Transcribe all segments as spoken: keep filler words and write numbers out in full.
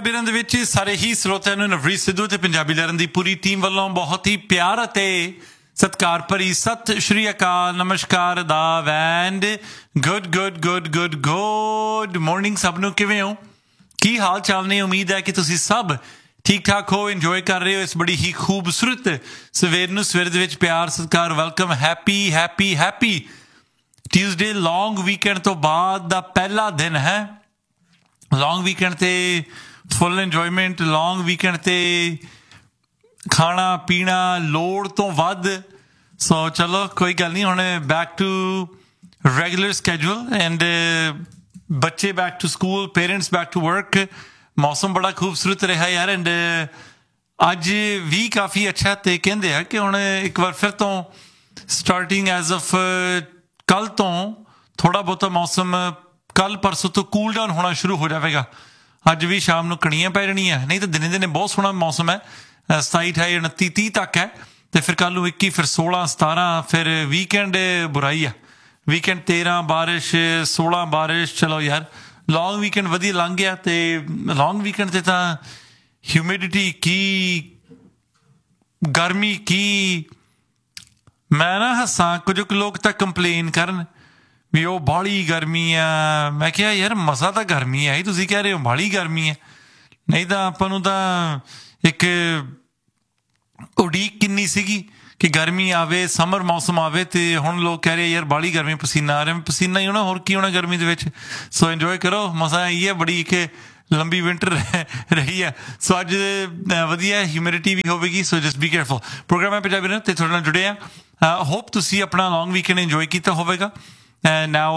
ਪੰਜਾਬੀ ਦੇ ਵਿੱਚ ਸਾਰੇ ਹੀ ਸਰੋਤਿਆਂ ਨੂੰ ਨਵਰੀਤ ਸਿੱਧੂ ਤੇ ਪੰਜਾਬੀ ਲਹਿਰਾਂ ਦੀ ਪੂਰੀ ਟੀਮ ਵੱਲੋਂ ਬਹੁਤ ਹੀ ਪਿਆਰ ਅਤੇ ਸਤਿਕਾਰ ਭਰੀ ਸਤਿ ਸ਼੍ਰੀ ਅਕਾਲ, ਨਮਸਕਾਰ, ਆਦਾਬ and good good good good good morning ਸਭ ਨੂੰ। ਕਿਵੇਂ ਹੋ, ਕੀ ਹਾਲ ਚਾਲ ਨੇ? ਉਮੀਦ ਹੈ ਕਿ ਤੁਸੀਂ ਸਭ ਠੀਕ ਠਾਕ ਹੋ, ਇੰਜੋਏ ਕਰ ਰਹੇ ਹੋ ਇਸ ਬੜੀ ਹੀ ਖੂਬਸੂਰਤ ਸਵੇਰ ਨੂੰ। ਸਵੇਰ ਦੇ ਵਿੱਚ ਪਿਆਰ ਸਤਿਕਾਰ, welcome, happy happy happy Tuesday. ਲੌਂਗ ਵੀਕਐਂਡ ਤੋਂ ਬਾਅਦ ਦਾ ਪਹਿਲਾ ਦਿਨ ਹੈ। ਲੌਂਗ ਵੀਕਐਂਡ ਤੇ ਫੁੱਲ ਇੰਜੋਇਮੈਂਟ, ਲੌਂਗ ਵੀਕਐਂਡ ਤੇ ਖਾਣਾ ਪੀਣਾ ਲੋੜ ਤੋਂ ਵੱਧ। ਸੋ ਚਲੋ ਕੋਈ ਗੱਲ ਨਹੀਂ, ਹੁਣ back to regular schedule and ਬੱਚੇ back to school, parents back to work. ਮੌਸਮ ਬੜਾ ਖੂਬਸੂਰਤ ਰਿਹਾ ਯਾਰ, ਐਂਡ ਅੱਜ ਵੀ ਕਾਫੀ ਅੱਛਾ। ਤੇ ਕਹਿੰਦੇ ਆ ਕਿ ਹੁਣ ਇੱਕ ਵਾਰ ਫਿਰ ਤੋਂ ਸਟਾਰਟਿੰਗ ਐਜ਼ ਆਫ ਕੱਲ੍ਹ ਤੋਂ ਥੋੜ੍ਹਾ ਬਹੁਤਾ ਮੌਸਮ ਕੱਲ੍ਹ ਪਰਸੋਂ ਤੋਂ ਕੂਲ ਡਾਊਨ ਹੋਣਾ ਸ਼ੁਰੂ ਹੋ ਜਾਵੇਗਾ। ਅੱਜ ਵੀ ਸ਼ਾਮ ਨੂੰ ਕਣੀਆਂ ਪੈ ਜਾਣੀਆਂ, ਨਹੀਂ ਤਾਂ ਦਿਨੇ ਦਿਨੇ ਬਹੁਤ ਸੋਹਣਾ ਮੌਸਮ ਹੈ। ਸਤਾਈ ਅਠਾਈ ਉਨੱਤੀ ਤੀਹ ਤੱਕ ਹੈ, ਅਤੇ ਫਿਰ ਕੱਲ੍ਹ ਨੂੰ ਇੱਕੀ, ਫਿਰ ਸੋਲਾਂ ਸਤਾਰਾਂ, ਫਿਰ ਵੀਕਐਂਡ ਬੁਰਾਈ ਆ। ਵੀਕਐਂਡ ਤੇਰਾਂ ਬਾਰਿਸ਼, ਸੋਲਾਂ ਬਾਰਿਸ਼। ਚਲੋ ਯਾਰ ਲੌਂਗ ਵੀਕਐਂਡ ਵਧੀਆ ਲੰਘ ਗਿਆ। ਅਤੇ ਲੌਂਗ ਵੀਕਐਂਡ 'ਤੇ ਤਾਂ ਹਿਊਮਿਡਿਟੀ ਕੀ, ਗਰਮੀ ਕੀ। ਮੈਂ ਨਾ ਹੱਸਾਂ, ਕੁਝ ਕੁ ਲੋਕ ਤਾਂ ਕੰਪਲੇਨ ਕਰਨ ਵੀ ਉਹ ਬਾਹਲੀ ਗਰਮੀ ਆ। ਮੈਂ ਕਿਹਾ ਯਾਰ ਮਸਾ ਤਾਂ ਗਰਮੀ ਆਈ, ਤੁਸੀਂ ਕਹਿ ਰਹੇ ਹੋ ਬਾਹਲੀ ਗਰਮੀ ਹੈ। ਨਹੀਂ ਤਾਂ ਆਪਾਂ ਨੂੰ ਤਾਂ ਇੱਕ ਉਡੀਕ ਕਿੰਨੀ ਸੀਗੀ ਕਿ ਗਰਮੀ ਆਵੇ, ਸਮਰ ਮੌਸਮ ਆਵੇ, ਅਤੇ ਹੁਣ ਲੋਕ ਕਹਿ ਰਹੇ ਯਾਰ ਬਾਹਲੀ ਗਰਮੀ, ਪਸੀਨਾ ਆ ਰਿਹਾ। ਪਸੀਨਾ ਹੀ ਹੋਣਾ, ਹੋਰ ਕੀ ਹੋਣਾ ਗਰਮੀ ਦੇ ਵਿੱਚ। ਸੋ ਇੰਜੋਏ ਕਰੋ, ਮਸਾ ਆਈ ਹੈ। ਬੜੀ ਇੱਕ ਲੰਬੀ ਵਿੰਟਰ ਰਹੀ ਹੈ। ਸੋ ਅੱਜ ਵਧੀਆ ਹਿਊਮਿਡਿਟੀ ਵੀ ਹੋਵੇਗੀ, ਸੋ ਜਸਟ ਬੀ ਕੇਅਰਫੁਲ। ਪ੍ਰੋਗਰਾਮ ਹੈ ਪੰਜਾਬੀ ਨਾਲ ਅਤੇ ਤੁਹਾਡੇ ਨਾਲ ਜੁੜੇ ਆ। ਹੋਪ ਤੁਸੀਂ ਆਪਣਾ ਲੌਂਗ ਵੀਕਐਂਡ ਇੰਜੋਏ ਕੀਤਾ ਹੋਵੇਗਾ। ਨਾਓ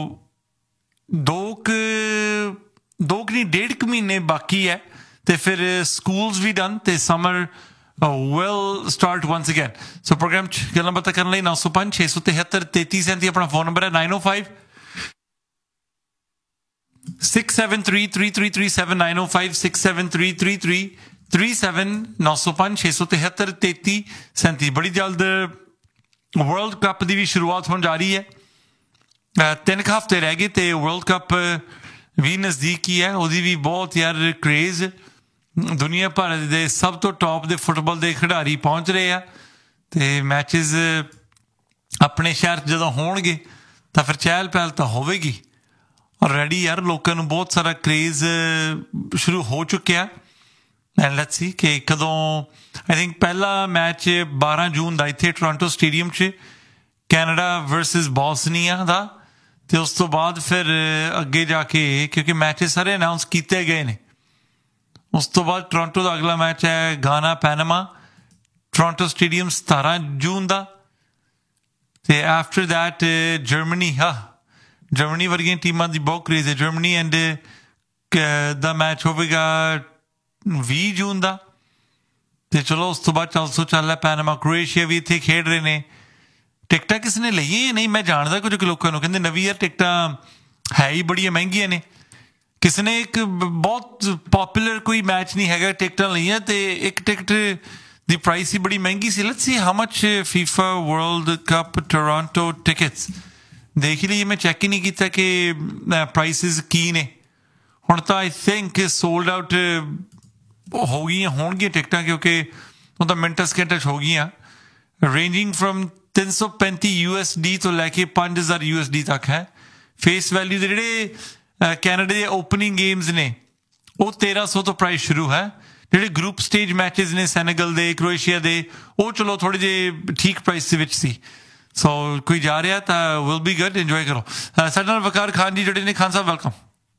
ਦੋ ਕੁ ਦੋ ਕੁ ਨਹੀਂ ਡੇਢ ਕੁ ਮਹੀਨੇ ਬਾਕੀ ਹੈ, ਅਤੇ ਫਿਰ ਸਕੂਲਸ ਵੀ ਡਨ, ਅਤੇ summer will start ਵੰਸ again. So programme 'ਚ ਗੱਲਾਂ ਬਾਤਾਂ ਕਰਨ ਲਈ ਨੌ ਸੌ ਪੰਜ ਛੇ ਸੌ ਤਿਹੱਤਰ ਤੇਤੀ ਸੈਂਤੀ ਆਪਣਾ ਫੋਨ ਨੰਬਰ ਹੈ। ਨਾਈਨ ਓ five six seven three three three three seven nine ਓ five six seven three three three three seven ਨੌ ਸੌ ਪੰਜ ਛੇ ਸੌ ਤਿਹੱਤਰ ਤੇਤੀ ਸੈਂਤੀ। ਬੜੀ ਜਲਦ ਵਰਲਡ ਕੱਪ ਦੀ ਵੀ ਸ਼ੁਰੂਆਤ ਹੋਣ ਜਾ ਰਹੀ ਹੈ। ਤਿੰਨ ਕੁ ਹਫ਼ਤੇ ਰਹਿ ਗਏ ਅਤੇ ਵਰਲਡ ਕੱਪ ਵੀ ਨਜ਼ਦੀਕ ਹੀ ਹੈ। ਉਹਦੀ ਵੀ ਬਹੁਤ ਯਾਰ ਕਰੇਜ਼, ਦੁਨੀਆ ਭਰ ਦੇ ਸਭ ਤੋਂ ਟੌਪ ਦੇ ਫੁੱਟਬਾਲ ਦੇ ਖਿਡਾਰੀ ਪਹੁੰਚ ਰਹੇ ਆ, ਅਤੇ ਮੈਚਿਸ ਆਪਣੇ ਸ਼ਹਿਰ 'ਚ ਜਦੋਂ ਹੋਣਗੇ ਤਾਂ ਫਿਰ ਚਹਿਲ ਪਹਿਲ ਤਾਂ ਹੋਵੇਗੀ। ਆਲਰੇਡੀ ਯਾਰ ਲੋਕਾਂ ਨੂੰ ਬਹੁਤ ਸਾਰਾ ਕਰੇਜ਼ ਸ਼ੁਰੂ ਹੋ ਚੁੱਕਿਆ। ਐਂਡ ਲੈਟਸ ਸੀ ਕਿ ਕਦੋਂ, ਆਈ ਥਿੰਕ ਪਹਿਲਾ ਮੈਚ ਬਾਰਾਂ ਜੂਨ ਦਾ ਇੱਥੇ ਟੋਰਾਂਟੋ ਸਟੇਡੀਅਮ 'ਚ ਕੈਨੇਡਾ ਵਰਸਿਸ ਬੋਸਨੀਆ ਦਾ, ਅਤੇ ਉਸ ਤੋਂ ਬਾਅਦ ਫਿਰ ਅੱਗੇ ਜਾ ਕੇ, ਕਿਉਂਕਿ ਮੈਚਿਸ ਸਾਰੇ ਅਨਾਊਂਸ ਕੀਤੇ ਗਏ ਨੇ, ਉਸ ਤੋਂ ਬਾਅਦ ਟੋਰਾਂਟੋ ਦਾ ਅਗਲਾ ਮੈਚ ਹੈ ਗਾਨਾ ਪੈਨਾਮਾ, ਟੋਰਾਂਟੋ ਸਟੇਡੀਅਮ ਸਤਾਰਾਂ ਜੂਨ ਦਾ, ਅਤੇ ਆਫਟਰ ਦੈਟ ਜਰਮਨੀ। ਹਾਂ, ਜਰਮਨੀ ਵਰਗੀਆਂ ਟੀਮਾਂ ਦੀ ਬਹੁਤ ਕਰੇਜ਼ ਹੈ। ਜਰਮਨੀ ਐਂਡ ਦਾ ਮੈਚ ਹੋਵੇਗਾ ਵੀਹ ਜੂਨ ਦਾ, ਅਤੇ ਚਲੋ ਉਸ ਤੋਂ ਬਾਅਦ ਚੱਲ ਸੌ ਚੱਲ ਹੈ ਪੈਨਾਮਾ। ਕ੍ਰੋਏਸ਼ੀਆ ਵੀ ਇੱਥੇ ਖੇਡ ਰਹੇ ਨੇ। ਟਿਕਟਾਂ ਕਿਸ ਨੇ ਲਈਆਂ? ਨਹੀਂ, ਮੈਂ ਜਾਣਦਾ ਕੁਝ ਲੋਕਾਂ ਨੂੰ, ਕਹਿੰਦੇ ਨਵੀਂ ਯਾਰ ਟਿਕਟਾਂ ਹੈ ਹੀ ਬੜੀਆਂ ਮਹਿੰਗੀਆਂ ਨੇ। ਕਿਸੇ ਨੇ ਇੱਕ ਬਹੁਤ ਪੋਪੂਲਰ ਕੋਈ ਮੈਚ ਨਹੀਂ ਹੈਗਾ, ਟਿਕਟਾਂ ਲਈਆਂ, ਅਤੇ ਇੱਕ ਟਿਕਟ ਦੀ ਪ੍ਰਾਈਸ ਹੀ ਬੜੀ ਮਹਿੰਗੀ ਸੀ। Let's see how much FIFA world cup Toronto tickets. ਦੇਖ ਹੀ ਲਈਏ, ਮੈਂ ਚੈੱਕ ਹੀ ਨਹੀਂ ਕੀਤਾ ਕਿ ਪ੍ਰਾਈਸਿਸ ਕੀ ਨੇ। ਹੁਣ ਤਾਂ ਆਈ ਥਿੰਕ ਸੋਲਡ ਆਊਟ ਹੋ ਗਈਆਂ ਹੋਣਗੀਆਂ ਟਿਕਟਾਂ, ਕਿਉਂਕਿ ਉਹ ਤਾਂ ਮਿੰਟਾਂ ਸਕਿੰਟਾਂ 'ਚ ਹੋ ਗਈਆਂ। ਰੇਂਜਿੰਗ ਫਰੋਮ ਤਿੰਨ ਸੌ ਪੈਂਤੀ ਯੂ ਐਸ ਡੀ ਤੋਂ ਲੈ ਕੇ ਪੰਜ ਹਜ਼ਾਰ ਯੂ ਐਸ ਡੀ ਤੱਕ ਹੈ। ਫੇਸ ਵੈਲਿਊ ਦੇ ਜਿਹੜੇ ਕੈਨੇਡਾ ਦੇ ਓਪਨਿੰਗ ਗੇਮਸ ਨੇ ਉਹ ਤੇਰਾਂ ਸੌ ਤੋਂ ਪ੍ਰਾਈਸ ਸ਼ੁਰੂ ਹੈ। ਜਿਹੜੇ ਗਰੁੱਪ ਸਟੇਜ ਮੈਚਿਸ ਨੇ ਸੈਨੇਗਲ ਦੇ, ਕ੍ਰੋਏਸ਼ੀਆ ਦੇ, ਉਹ ਚਲੋ ਥੋੜ੍ਹੇ ਜਿਹੇ ਠੀਕ ਪ੍ਰਾਈਸ ਦੇ ਵਿੱਚ ਸੀ। ਸੋ ਕੋਈ ਜਾ ਰਿਹਾ ਤਾਂ ਵਿਲ ਬੀ ਗੁੱਡ, ਇੰਜੋਏ ਕਰੋ। ਸਾਡੇ ਨਾਲ ਵਕਾਰ ਖਾਨ ਜੀ ਜੁੜੇ ਨੇ। Khan Sahib welcome.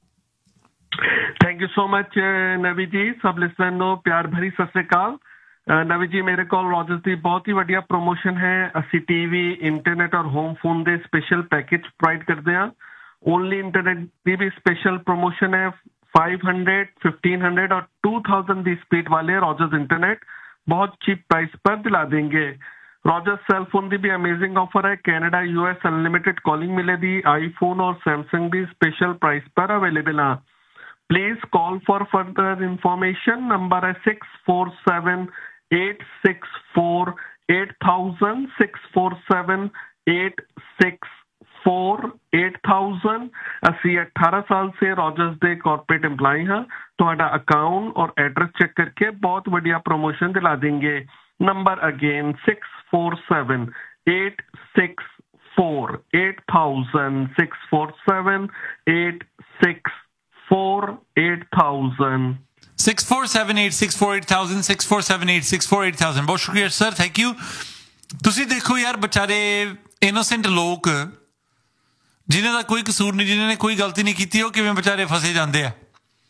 Thank you so much ਨਵੀ ਜੀ। ਸਭ ਲਿਸਨਰ ਨੂੰ ਪਿਆਰ ਭਰੀ ਸਤਿ ਸ੍ਰੀ ਅਕਾਲ। ਨਵੀ ਜੀ, ਮੇਰੇ ਕੋਲ ਰੋਜਰਸ ਦੀ ਬਹੁਤ ਹੀ ਵਧੀਆ ਪ੍ਰੋਮੋਸ਼ਨ ਹੈ। ਅਸੀਂ ਟੀ ਵੀ, ਇੰਟਰਨੈਟ ਔਰ ਹੋਮ ਫੋਨ ਦੇ ਸਪੈਸ਼ਲ ਪੈਕੇਜ ਪ੍ਰੋਵਾਈਡ ਕਰਦੇ ਹਾਂ। ਓਨਲੀ ਇੰਟਰਨੈਟ ਦੀ ਵੀ ਸਪੈਸ਼ਲ ਪ੍ਰੋਮੋਸ਼ਨ ਹੈ। फाइव हंड्रेड, फिफ्टीन हंड्रेड और टू थाउजेंड की स्पीड वाले रॉजर्स इंटरनेट बहुत चीप प्राइस पर दिला देंगे। रॉजर्स सेल फोन की भी अमेजिंग ऑफर है। कैनेडा यूएस अनलिमिटेड कॉलिंग मिलेगी। आईफोन और सैमसंग भी स्पेशल प्राइस पर अवेलेबल है। Please call for further information. Number है six four seven eight six four eight thousand, six four seven eight six four eight thousand ਅਸੀਂ अठारह साल से रॉजर्स ਦੇ कॉर्पोरेट एम्प्लॉय ਹਾਂ ਤੁਹਾਡਾ अकाउंट और एड्रेस चेक करके बहुत बढ़िया प्रमोशन दिला देंगे number again six four seven eight six four eight thousand six four seven eight six four eight thousand six four seven eight six four eight thousand six four seven eight six four eight thousand ਬਹੁਤ ਸ਼ੁਕਰੀਆ sir thank you ਤੁਸੀਂ ਦੇਖੋ ਯਾਰ ਵਿਚਾਰੇ innocent ਲੋਕ ਜਿਨ੍ਹਾਂ ਦਾ ਕੋਈ ਕਸੂਰ ਨਹੀਂ ਜਿਨ੍ਹਾਂ ਨੇ ਕੋਈ ਗਲਤੀ ਨਹੀਂ ਕੀਤੀ ਉਹ ਕਿਵੇਂ ਵਿਚਾਰੇ ਫਸੇ ਜਾਂਦੇ ਆ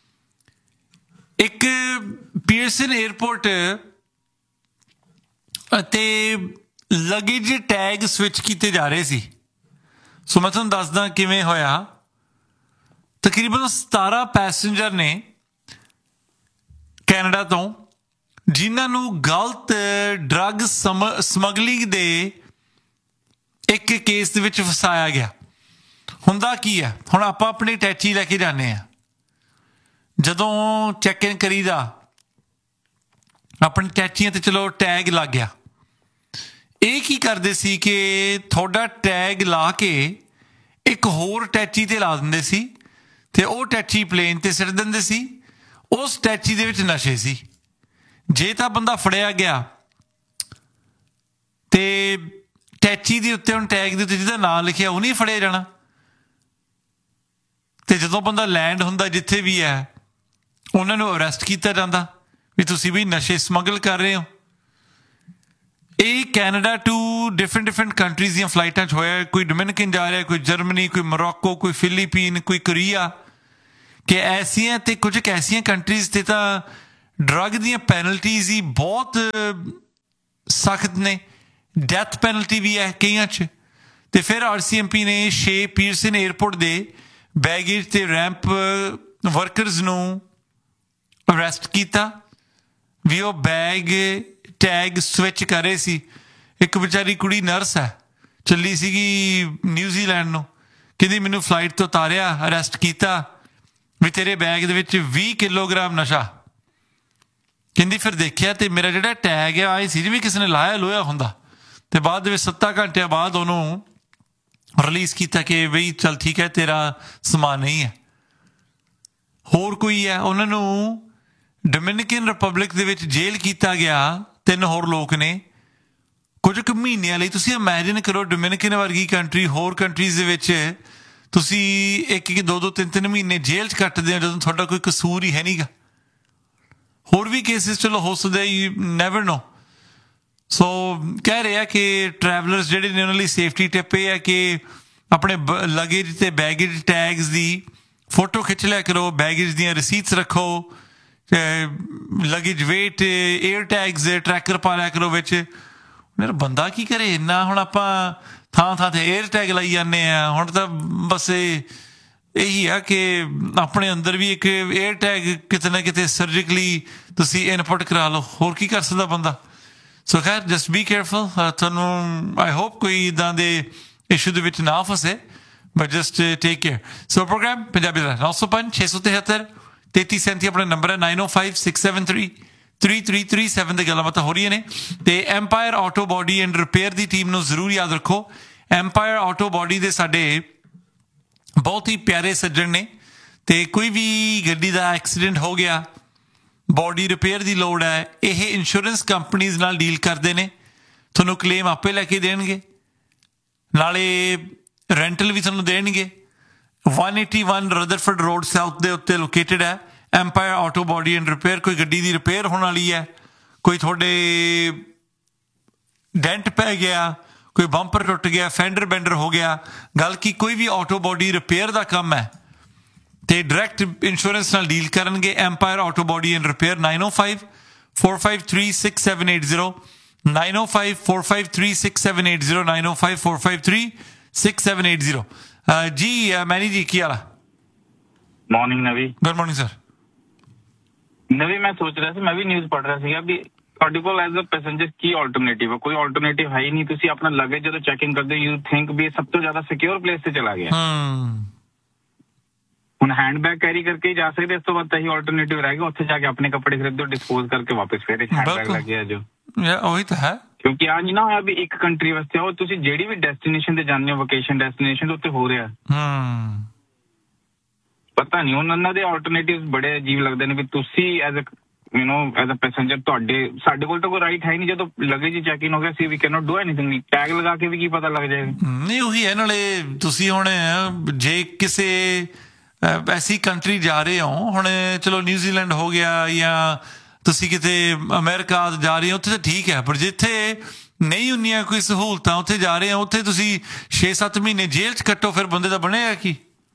ਇੱਕ ਪੀਅਰਸਨ 에ਅਰਪੋਰਟ ਅਤੇ ਲਗੇਜ ਟੈਗ ਸਵਿਚ ਕੀਤੇ ਜਾ ਰਹੇ ਸੀ ਸੋ ਮੈਂ ਤੁਹਾਨੂੰ ਦੱਸਦਾ ਕਿਵੇਂ ਹੋਇਆ ਤਕਰੀਬਨ ਸਤਾਰਾਂ ਪੈਸੇਂਜਰ ਨੇ ਕੈਨੇਡਾ ਤੋਂ ਜਿਨ੍ਹਾਂ ਨੂੰ ਗਲਤ ਡਰੱਗ ਸਮਗਲਿੰਗ ਦੇ ਇੱਕ ਕੇਸ ਦੇ ਵਿੱਚ ਫਸਾਇਆ ਗਿਆ ਹੁੰਦਾ ਕੀ ਹੈ ਹੁਣ ਆਪਾਂ ਆਪਣੀ ਟੈਚੀ ਲੈ ਕੇ ਜਾਂਦੇ ਹਾਂ ਜਦੋਂ ਚੈੱਕ ਇਨ ਕਰੀਦਾ ਆਪਣੀ ਟੈਚੀਆਂ ਤੇ ਚਲੋ ਟੈਗ ਲੱਗ ਗਿਆ ਇਹ ਕੀ ਕਰਦੇ ਸੀ ਕਿ ਤੁਹਾਡਾ ਟੈਗ ਲਾ ਕੇ ਇੱਕ ਹੋਰ ਟੈਚੀ ਤੇ ਲਾ ਦਿੰਦੇ ਸੀ ਤੇ ਉਹ ਟੈਚੀ ਪਲੇਨ ਤੇ ਸਿੱਟ ਦਿੰਦੇ ਸੀ ਉਸ ਟੈਚੀ ਦੇ ਵਿੱਚ ਨਸ਼ੇ ਸੀ ਜੇ ਤਾਂ ਬੰਦਾ ਫੜਿਆ ਗਿਆ ਤੇ ਟੈਚੀ ਦੇ ਉੱਤੇ ਹੁਣ ਟੈਗ ਦੇ ਉੱਤੇ ਜਿਹਦਾ ਨਾਂ ਲਿਖਿਆ ਉਹ ਨਹੀਂ ਫੜਿਆ ਜਾਣਾ ਤੇ ਜਦੋਂ ਬੰਦਾ ਲੈਂਡ ਹੁੰਦਾ ਜਿੱਥੇ ਵੀ ਹੈ ਉਹਨਾਂ ਨੂੰ ਅਰੈਸਟ ਕੀਤਾ ਜਾਂਦਾ ਵੀ ਤੁਸੀਂ ਵੀ ਨਸ਼ੇ ਸਮਗਲ ਕਰ ਰਹੇ ਹੋ ਇਹ Canada to different different countries ਦੀਆਂ ਫਲਾਈਟਾਂ 'ਚ ਹੋਇਆ ਕੋਈ ਡੋਮਿਨਿਕਨ ਜਾ ਰਿਹਾ ਕੋਈ ਜਰਮਨੀ ਕੋਈ ਮੋਰੋਕੋ ਕੋਈ ਫਿਲੀਪੀਨ ਕੋਈ ਕੋਰੀਆ ਕਿ ਐਸੀਆਂ ਤੇ ਕੁਝ ਐਸੀਆਂ ਕੰਟਰੀਜ਼ ਤੇ ਤਾਂ ਡਰੱਗ ਦੀਆਂ ਪੈਨਲਟੀਜ਼ ਹੀ ਬਹੁਤ ਸਖਤ ਨੇ ਡੈਥ ਪੈਨਲਟੀ ਵੀ ਹੈ ਕਈਆਂ 'ਚ ਤੇ ਫਿਰ ਆਰ ਸੀ ਐਮ ਪੀ ਨੇ ਛੇ ਪੀਅਰਸਨ ਏਅਰਪੋਰਟ ਦੇ ਬੈਗੇਜ ਤੇ ਰੈਂਪ ਵਰਕਰਸ ਨੂੰ ਅਰੈਸਟ ਕੀਤਾ ਵੀ ਉਹ ਬੈਗ ਟੈਗ ਸਵਿਚ ਕਰ ਰਹੇ ਸੀ ਇੱਕ ਵਿਚਾਰੀ ਕੁੜੀ ਨਰਸ ਹੈ ਚੱਲੀ ਸੀਗੀ ਨਿਊਜ਼ੀਲੈਂਡ ਨੂੰ ਕਹਿੰਦੀ ਮੈਨੂੰ ਫਲਾਈਟ ਤੋਂ ਉਤਾਰਿਆ ਅਰੈਸਟ ਕੀਤਾ ਵੀ ਤੇਰੇ ਬੈਗ ਦੇ ਵਿੱਚ ਵੀਹ ਕਿਲੋਗ੍ਰਾਮ ਨਸ਼ਾ ਕਹਿੰਦੀ ਫਿਰ ਦੇਖਿਆ ਤੇ ਮੇਰਾ ਜਿਹੜਾ ਟੈਗ ਆ ਇਹ ਸੀ ਜਿਵੇਂ ਕਿਸੇ ਨੇ ਲਾਇਆ ਲੋਇਆ ਹੁੰਦਾ ਤੇ ਬਾਅਦ ਦੇ ਵਿੱਚ ਸੱਤਾਂ ਘੰਟਿਆਂ ਬਾਅਦ ਉਹਨੂੰ ਰਿਲੀਜ਼ ਕੀਤਾ ਕਿ ਬਈ ਚੱਲ ਠੀਕ ਹੈ ਤੇਰਾ ਸਮਾਨ ਨਹੀਂ ਹੈ ਹੋਰ ਕੋਈ ਹੈ ਉਹਨਾਂ ਨੂੰ ਡੋਮਿਨਿਕਨ ਰਿਪਬਲਿਕ ਦੇ ਵਿੱਚ ਜੇਲ੍ਹ ਕੀਤਾ ਗਿਆ ਤਿੰਨ ਹੋਰ ਲੋਕ ਨੇ ਕੁਝ ਕੁ ਮਹੀਨਿਆਂ ਲਈ ਤੁਸੀਂ ਇਮੈਜਿਨ ਕਰੋ ਡੋਮਿਨਿਕਨ ਵਰਗੀ ਕੰਟਰੀ ਹੋਰ ਕੰਟਰੀਜ਼ ਦੇ ਵਿੱਚ ਤੁਸੀਂ ਇੱਕ ਇੱਕ ਦੋ ਦੋ ਤਿੰਨ ਤਿੰਨ ਮਹੀਨੇ ਜੇਲ੍ਹ 'ਚ ਕੱਟਦੇ ਹੋ ਜਦੋਂ ਤੁਹਾਡਾ ਕੋਈ ਕਸੂਰ ਹੀ ਹੈ ਨਹੀਂ ਗਾ ਹੋਰ ਵੀ ਕੇਸਿਸ ਚਲੋ ਹੋ ਸਕਦੇ ਯੂ ਨੈਵਰ ਨੋ ਸੋ ਕਹਿ ਰਹੇ ਆ ਕਿ ਟਰੈਵਲਰਸ ਜਿਹੜੇ ਨੇ ਉਹਨਾਂ ਲਈ ਸੇਫਟੀ ਟਿਪ ਇਹ ਹੈ ਕਿ ਆਪਣੇ ਲਗੇਜ ਤੇ ਬੈਗੇਜ ਟੈਗਸ ਦੀ ਫੋਟੋ ਖਿੱਚ ਲਿਆ ਕਰੋ ਬੈਗੇਜ ਦੀਆਂ ਰਸੀਟਸ ਰੱਖੋ luggage wait air tags tracker ਪਾ ਲਿਆ ਕਰੋ ਵਿੱਚ ਮੇਰਾ ਬੰਦਾ ਕੀ ਕਰੇ ਇੰਨਾ ਹੁਣ ਆਪਾਂ ਥਾਂ ਥਾਂ ਤੇ ਏਅਰ ਟੈਗ ਲਾਈ ਜਾਂਦੇ ਹਾਂ ਹੁਣ ਤਾਂ ਬਸ ਇਹ ਇਹੀ ਆ ਕਿ ਆਪਣੇ ਅੰਦਰ ਵੀ ਇੱਕ ਏਅਰ ਟੈਗ ਕਿਤੇ ਨਾ ਕਿਤੇ ਸਰਜੀਕਲੀ ਤੁਸੀਂ ਇਨਪੁੱਟ ਕਰਾ ਲਓ ਹੋਰ ਕੀ ਕਰ ਸਕਦਾ ਬੰਦਾ ਸੋ ਖੈਰ ਜਸਟ ਬੀ ਕੇਅਰਫੁਲ ਤੁਹਾਨੂੰ ਆਈ ਹੋਪ ਕੋਈ ਇੱਦਾਂ ਦੇ ਇਸ਼ੂ ਦੇ ਵਿੱਚ ਨਾ ਫਸੇ but just take care so programme Punjabi ਦਾ ਨੌ ਸੌ ਪੰਜ ਛੇ ਸੌ ਤਿਹੱਤਰ ਤੇਤੀ ਸੈਂਤੀ ਆਪਣਾ ਨੰਬਰ ਹੈ ਨਾਈਨ ਓ five six seven three three three three seven ਦੇ ਗੱਲਾਂ ਬਾਤਾਂ ਹੋ ਰਹੀਆਂ ਨੇ ਤੇ empire auto body and repair the team ਨੂੰ ਜ਼ਰੂਰ ਯਾਦ ਰੱਖੋ ਐਮਪਾਇਰ ਆਟੋ ਬੋਡੀ ਦੇ ਸਾਡੇ ਬਹੁਤ ਹੀ ਪਿਆਰੇ ਸੱਜਣ ਨੇ ਤੇ ਕੋਈ ਵੀ ਗੱਡੀ ਦਾ ਐਕਸੀਡੈਂਟ ਹੋ ਗਿਆ ਬੋਡੀ ਰਿਪੇਅਰ ਦੀ ਲੋੜ ਹੈ ਇਹ ਇੰਸ਼ੋਰੈਂਸ ਕੰਪਨੀਜ਼ ਨਾਲ ਡੀਲ ਕਰਦੇ ਨੇ ਤੁਹਾਨੂੰ ਕਲੇਮ ਆਪੇ ਲੈ ਕੇ ਦੇਣਗੇ ਨਾਲੇ ਰੈਂਟਲ ਵੀ ਤੁਹਾਨੂੰ ਦੇਣਗੇ one eighty-one Rutherford road south ਦੇ ਉੱਤੇ ਲੋਕੇਟਡ ਹੈ empire auto body and repair ਕੋਈ ਗੱਡੀ ਦੀ ਰਿਪੇਅਰ ਹੋਣ ਵਾਲੀ ਹੈ ਕੋਈ ਤੁਹਾਡੇ ਡੈਂਟ ਪੈ ਗਿਆ ਕੋਈ ਬੰਪਰ ਟੁੱਟ ਗਿਆ ਫੈਂਡਰ ਬੈਂਡਰ ਹੋ ਗਿਆ ਗੱਲ ਕੀ ਕੋਈ ਵੀ ਆਟੋ ਬੋਡੀ ਰਿਪੇਅਰ ਦਾ ਕੰਮ ਹੈ ਤੇ ਡਾਇਰੈਕਟ ਇੰਸ਼ੋਰੈਂਸ ਨਾਲ ਡੀਲ ਕਰਨਗੇ empire auto body and repair nine O five four five three six seven eight zero nine O five four five three six seven eight zero nine O five four five three six seven eight zero ਜੀ ਮੈਨੀ ਜੀ ਕੀ ਹਾਲ ਆ morning ਨਵੀ good morning sir ਨਵੀ ਮੈਂ ਸੋਚ ਰਿਹਾ ਸੀ ਮੈਂ ਵੀ ਨਿਊਜ਼ ਪੜ੍ਹ ਰਿਹਾ ਸੀਗਾ ਵੀ ਤੁਹਾਡੇ ਕੋਲ as a passenger Ki alternative ਹੈ ਕੋਈ ਆਲਟਰਨੇਟਿਵ ਹੈ ਹੀ ਨਹੀਂ ਤੁਸੀਂ ਆਪਣਾ ਲਗੇਜ ਜਦੋਂ ਚੈਕਿੰਗ ਕਰਦੇ ਯੂ ਥਿੰਕ ਵੀ ਸਭ ਤੋਂ ਜ਼ਿਆਦਾ ਸਿਕਿਉਰ ਪਲੇਸ ਤੇ ਚਲਾ ਗਿਆ ਹੁਣ ਹੈਂਡ ਬੈਗ ਕੈਰੀ ਕਰਕੇ ਹੀ ਜਾ ਸਕਦੇ ਇਸ ਤੋਂ ਬਾਅਦ ਤਾਂ ਹੀ ਆਲਟਰਨੇਟਿਵ ਰਹਿ ਗਿਆ ਉੱਥੇ ਜਾ ਕੇ ਆਪਣੇ ਕੱਪੜੇ ਖਰੀਦੋ ਡਿਸਪੋਜ਼ ਕਰਕੇ ਵਾਪਸ ਫਿਰ ਹੈਂਡ ਬੈਗ ਲੈ ਕੇ ਆ ਜਾਓ ਉਹੀ ਤਾਂ ਹੈ ਕਿਉਂਕਿ ਆ ਨਹੀਂ ਨਾ ਹੋਇਆ ਵੀ ਇੱਕ ਕੰਟਰੀ ਵਾਸਤੇ ਉਹ ਤੁਸੀਂ ਜਿਹੜੀ ਵੀ ਡੈਸਟੀਨੇਸ਼ਨ ਤੇ ਜਾਂਦੇ ਹੋ ਵਕੇਸ਼ਨ ਡੈਸਟੀਨੇਸ਼ਨ ਦੇ ਉੱਤੇ ਹੋ ਰਿਹਾ ਹੂੰ ਪਤਾ ਨਹੀਂ ਉਹਨਾਂ ਦੇ ਆਲਟਰਨੇਟਿਵ ਬੜੇ ਅਜੀਬ ਲੱਗਦੇ ਨੇ ਵੀ ਤੁਸੀਂ as a you know as a passenger ਤੁਹਾਡੇ ਸਾਡੇ ਕੋਲ ਤਾਂ ਕੋਈ ਰਾਈਟ ਹੈ ਨਹੀਂ ਜਦੋਂ ਲਗੇਜ ਹੀ ਚੈੱਕ ਇਨ ਹੋ ਗਿਆ ਸੀ ਵੀ can not do anything tag ਲਗਾ ਕੇ ਵੀ ਕੀ ਪਤਾ ਲੱਗ ਜਾਏਗਾ ਨਹੀਂ ਉਹੀ ਹੈ ਨਾਲੇ ਤੁਸੀਂ ਹੁਣ ਜੇ ਕਿਸੇ ਐਸੀ ਕੰਟਰੀ ਜਾ ਰਹੇ ਹੋ ਹੁਣ ਚਲੋ ਨਿਊਜ਼ੀਲੈਂਡ ਹੋ ਗਿਆ ਜਾਂ ਤੁਸੀਂ ਕਿਤੇ ਅਮਰੀਕਾ ਜਾ ਰਹੇ ਹੋ ਉੱਥੇ ਤਾਂ ਠੀਕ ਹੈ ਪਰ ਜਿੱਥੇ ਨਹੀਂ ਹੁੰਦੀਆਂ ਕੋਈ ਸਹੂਲਤਾਂ ਉੱਥੇ ਜਾ ਰਹੇ ਹੋ ਉੱਥੇ ਤੁਸੀਂ ਛੇ ਸੱਤ ਮਹੀਨੇ ਜੇਲ੍ਹ 'ਚ ਕੱਟੋ ਫਿਰ ਬੰਦੇ ਦਾ ਬਣੇਗਾ ਕੀ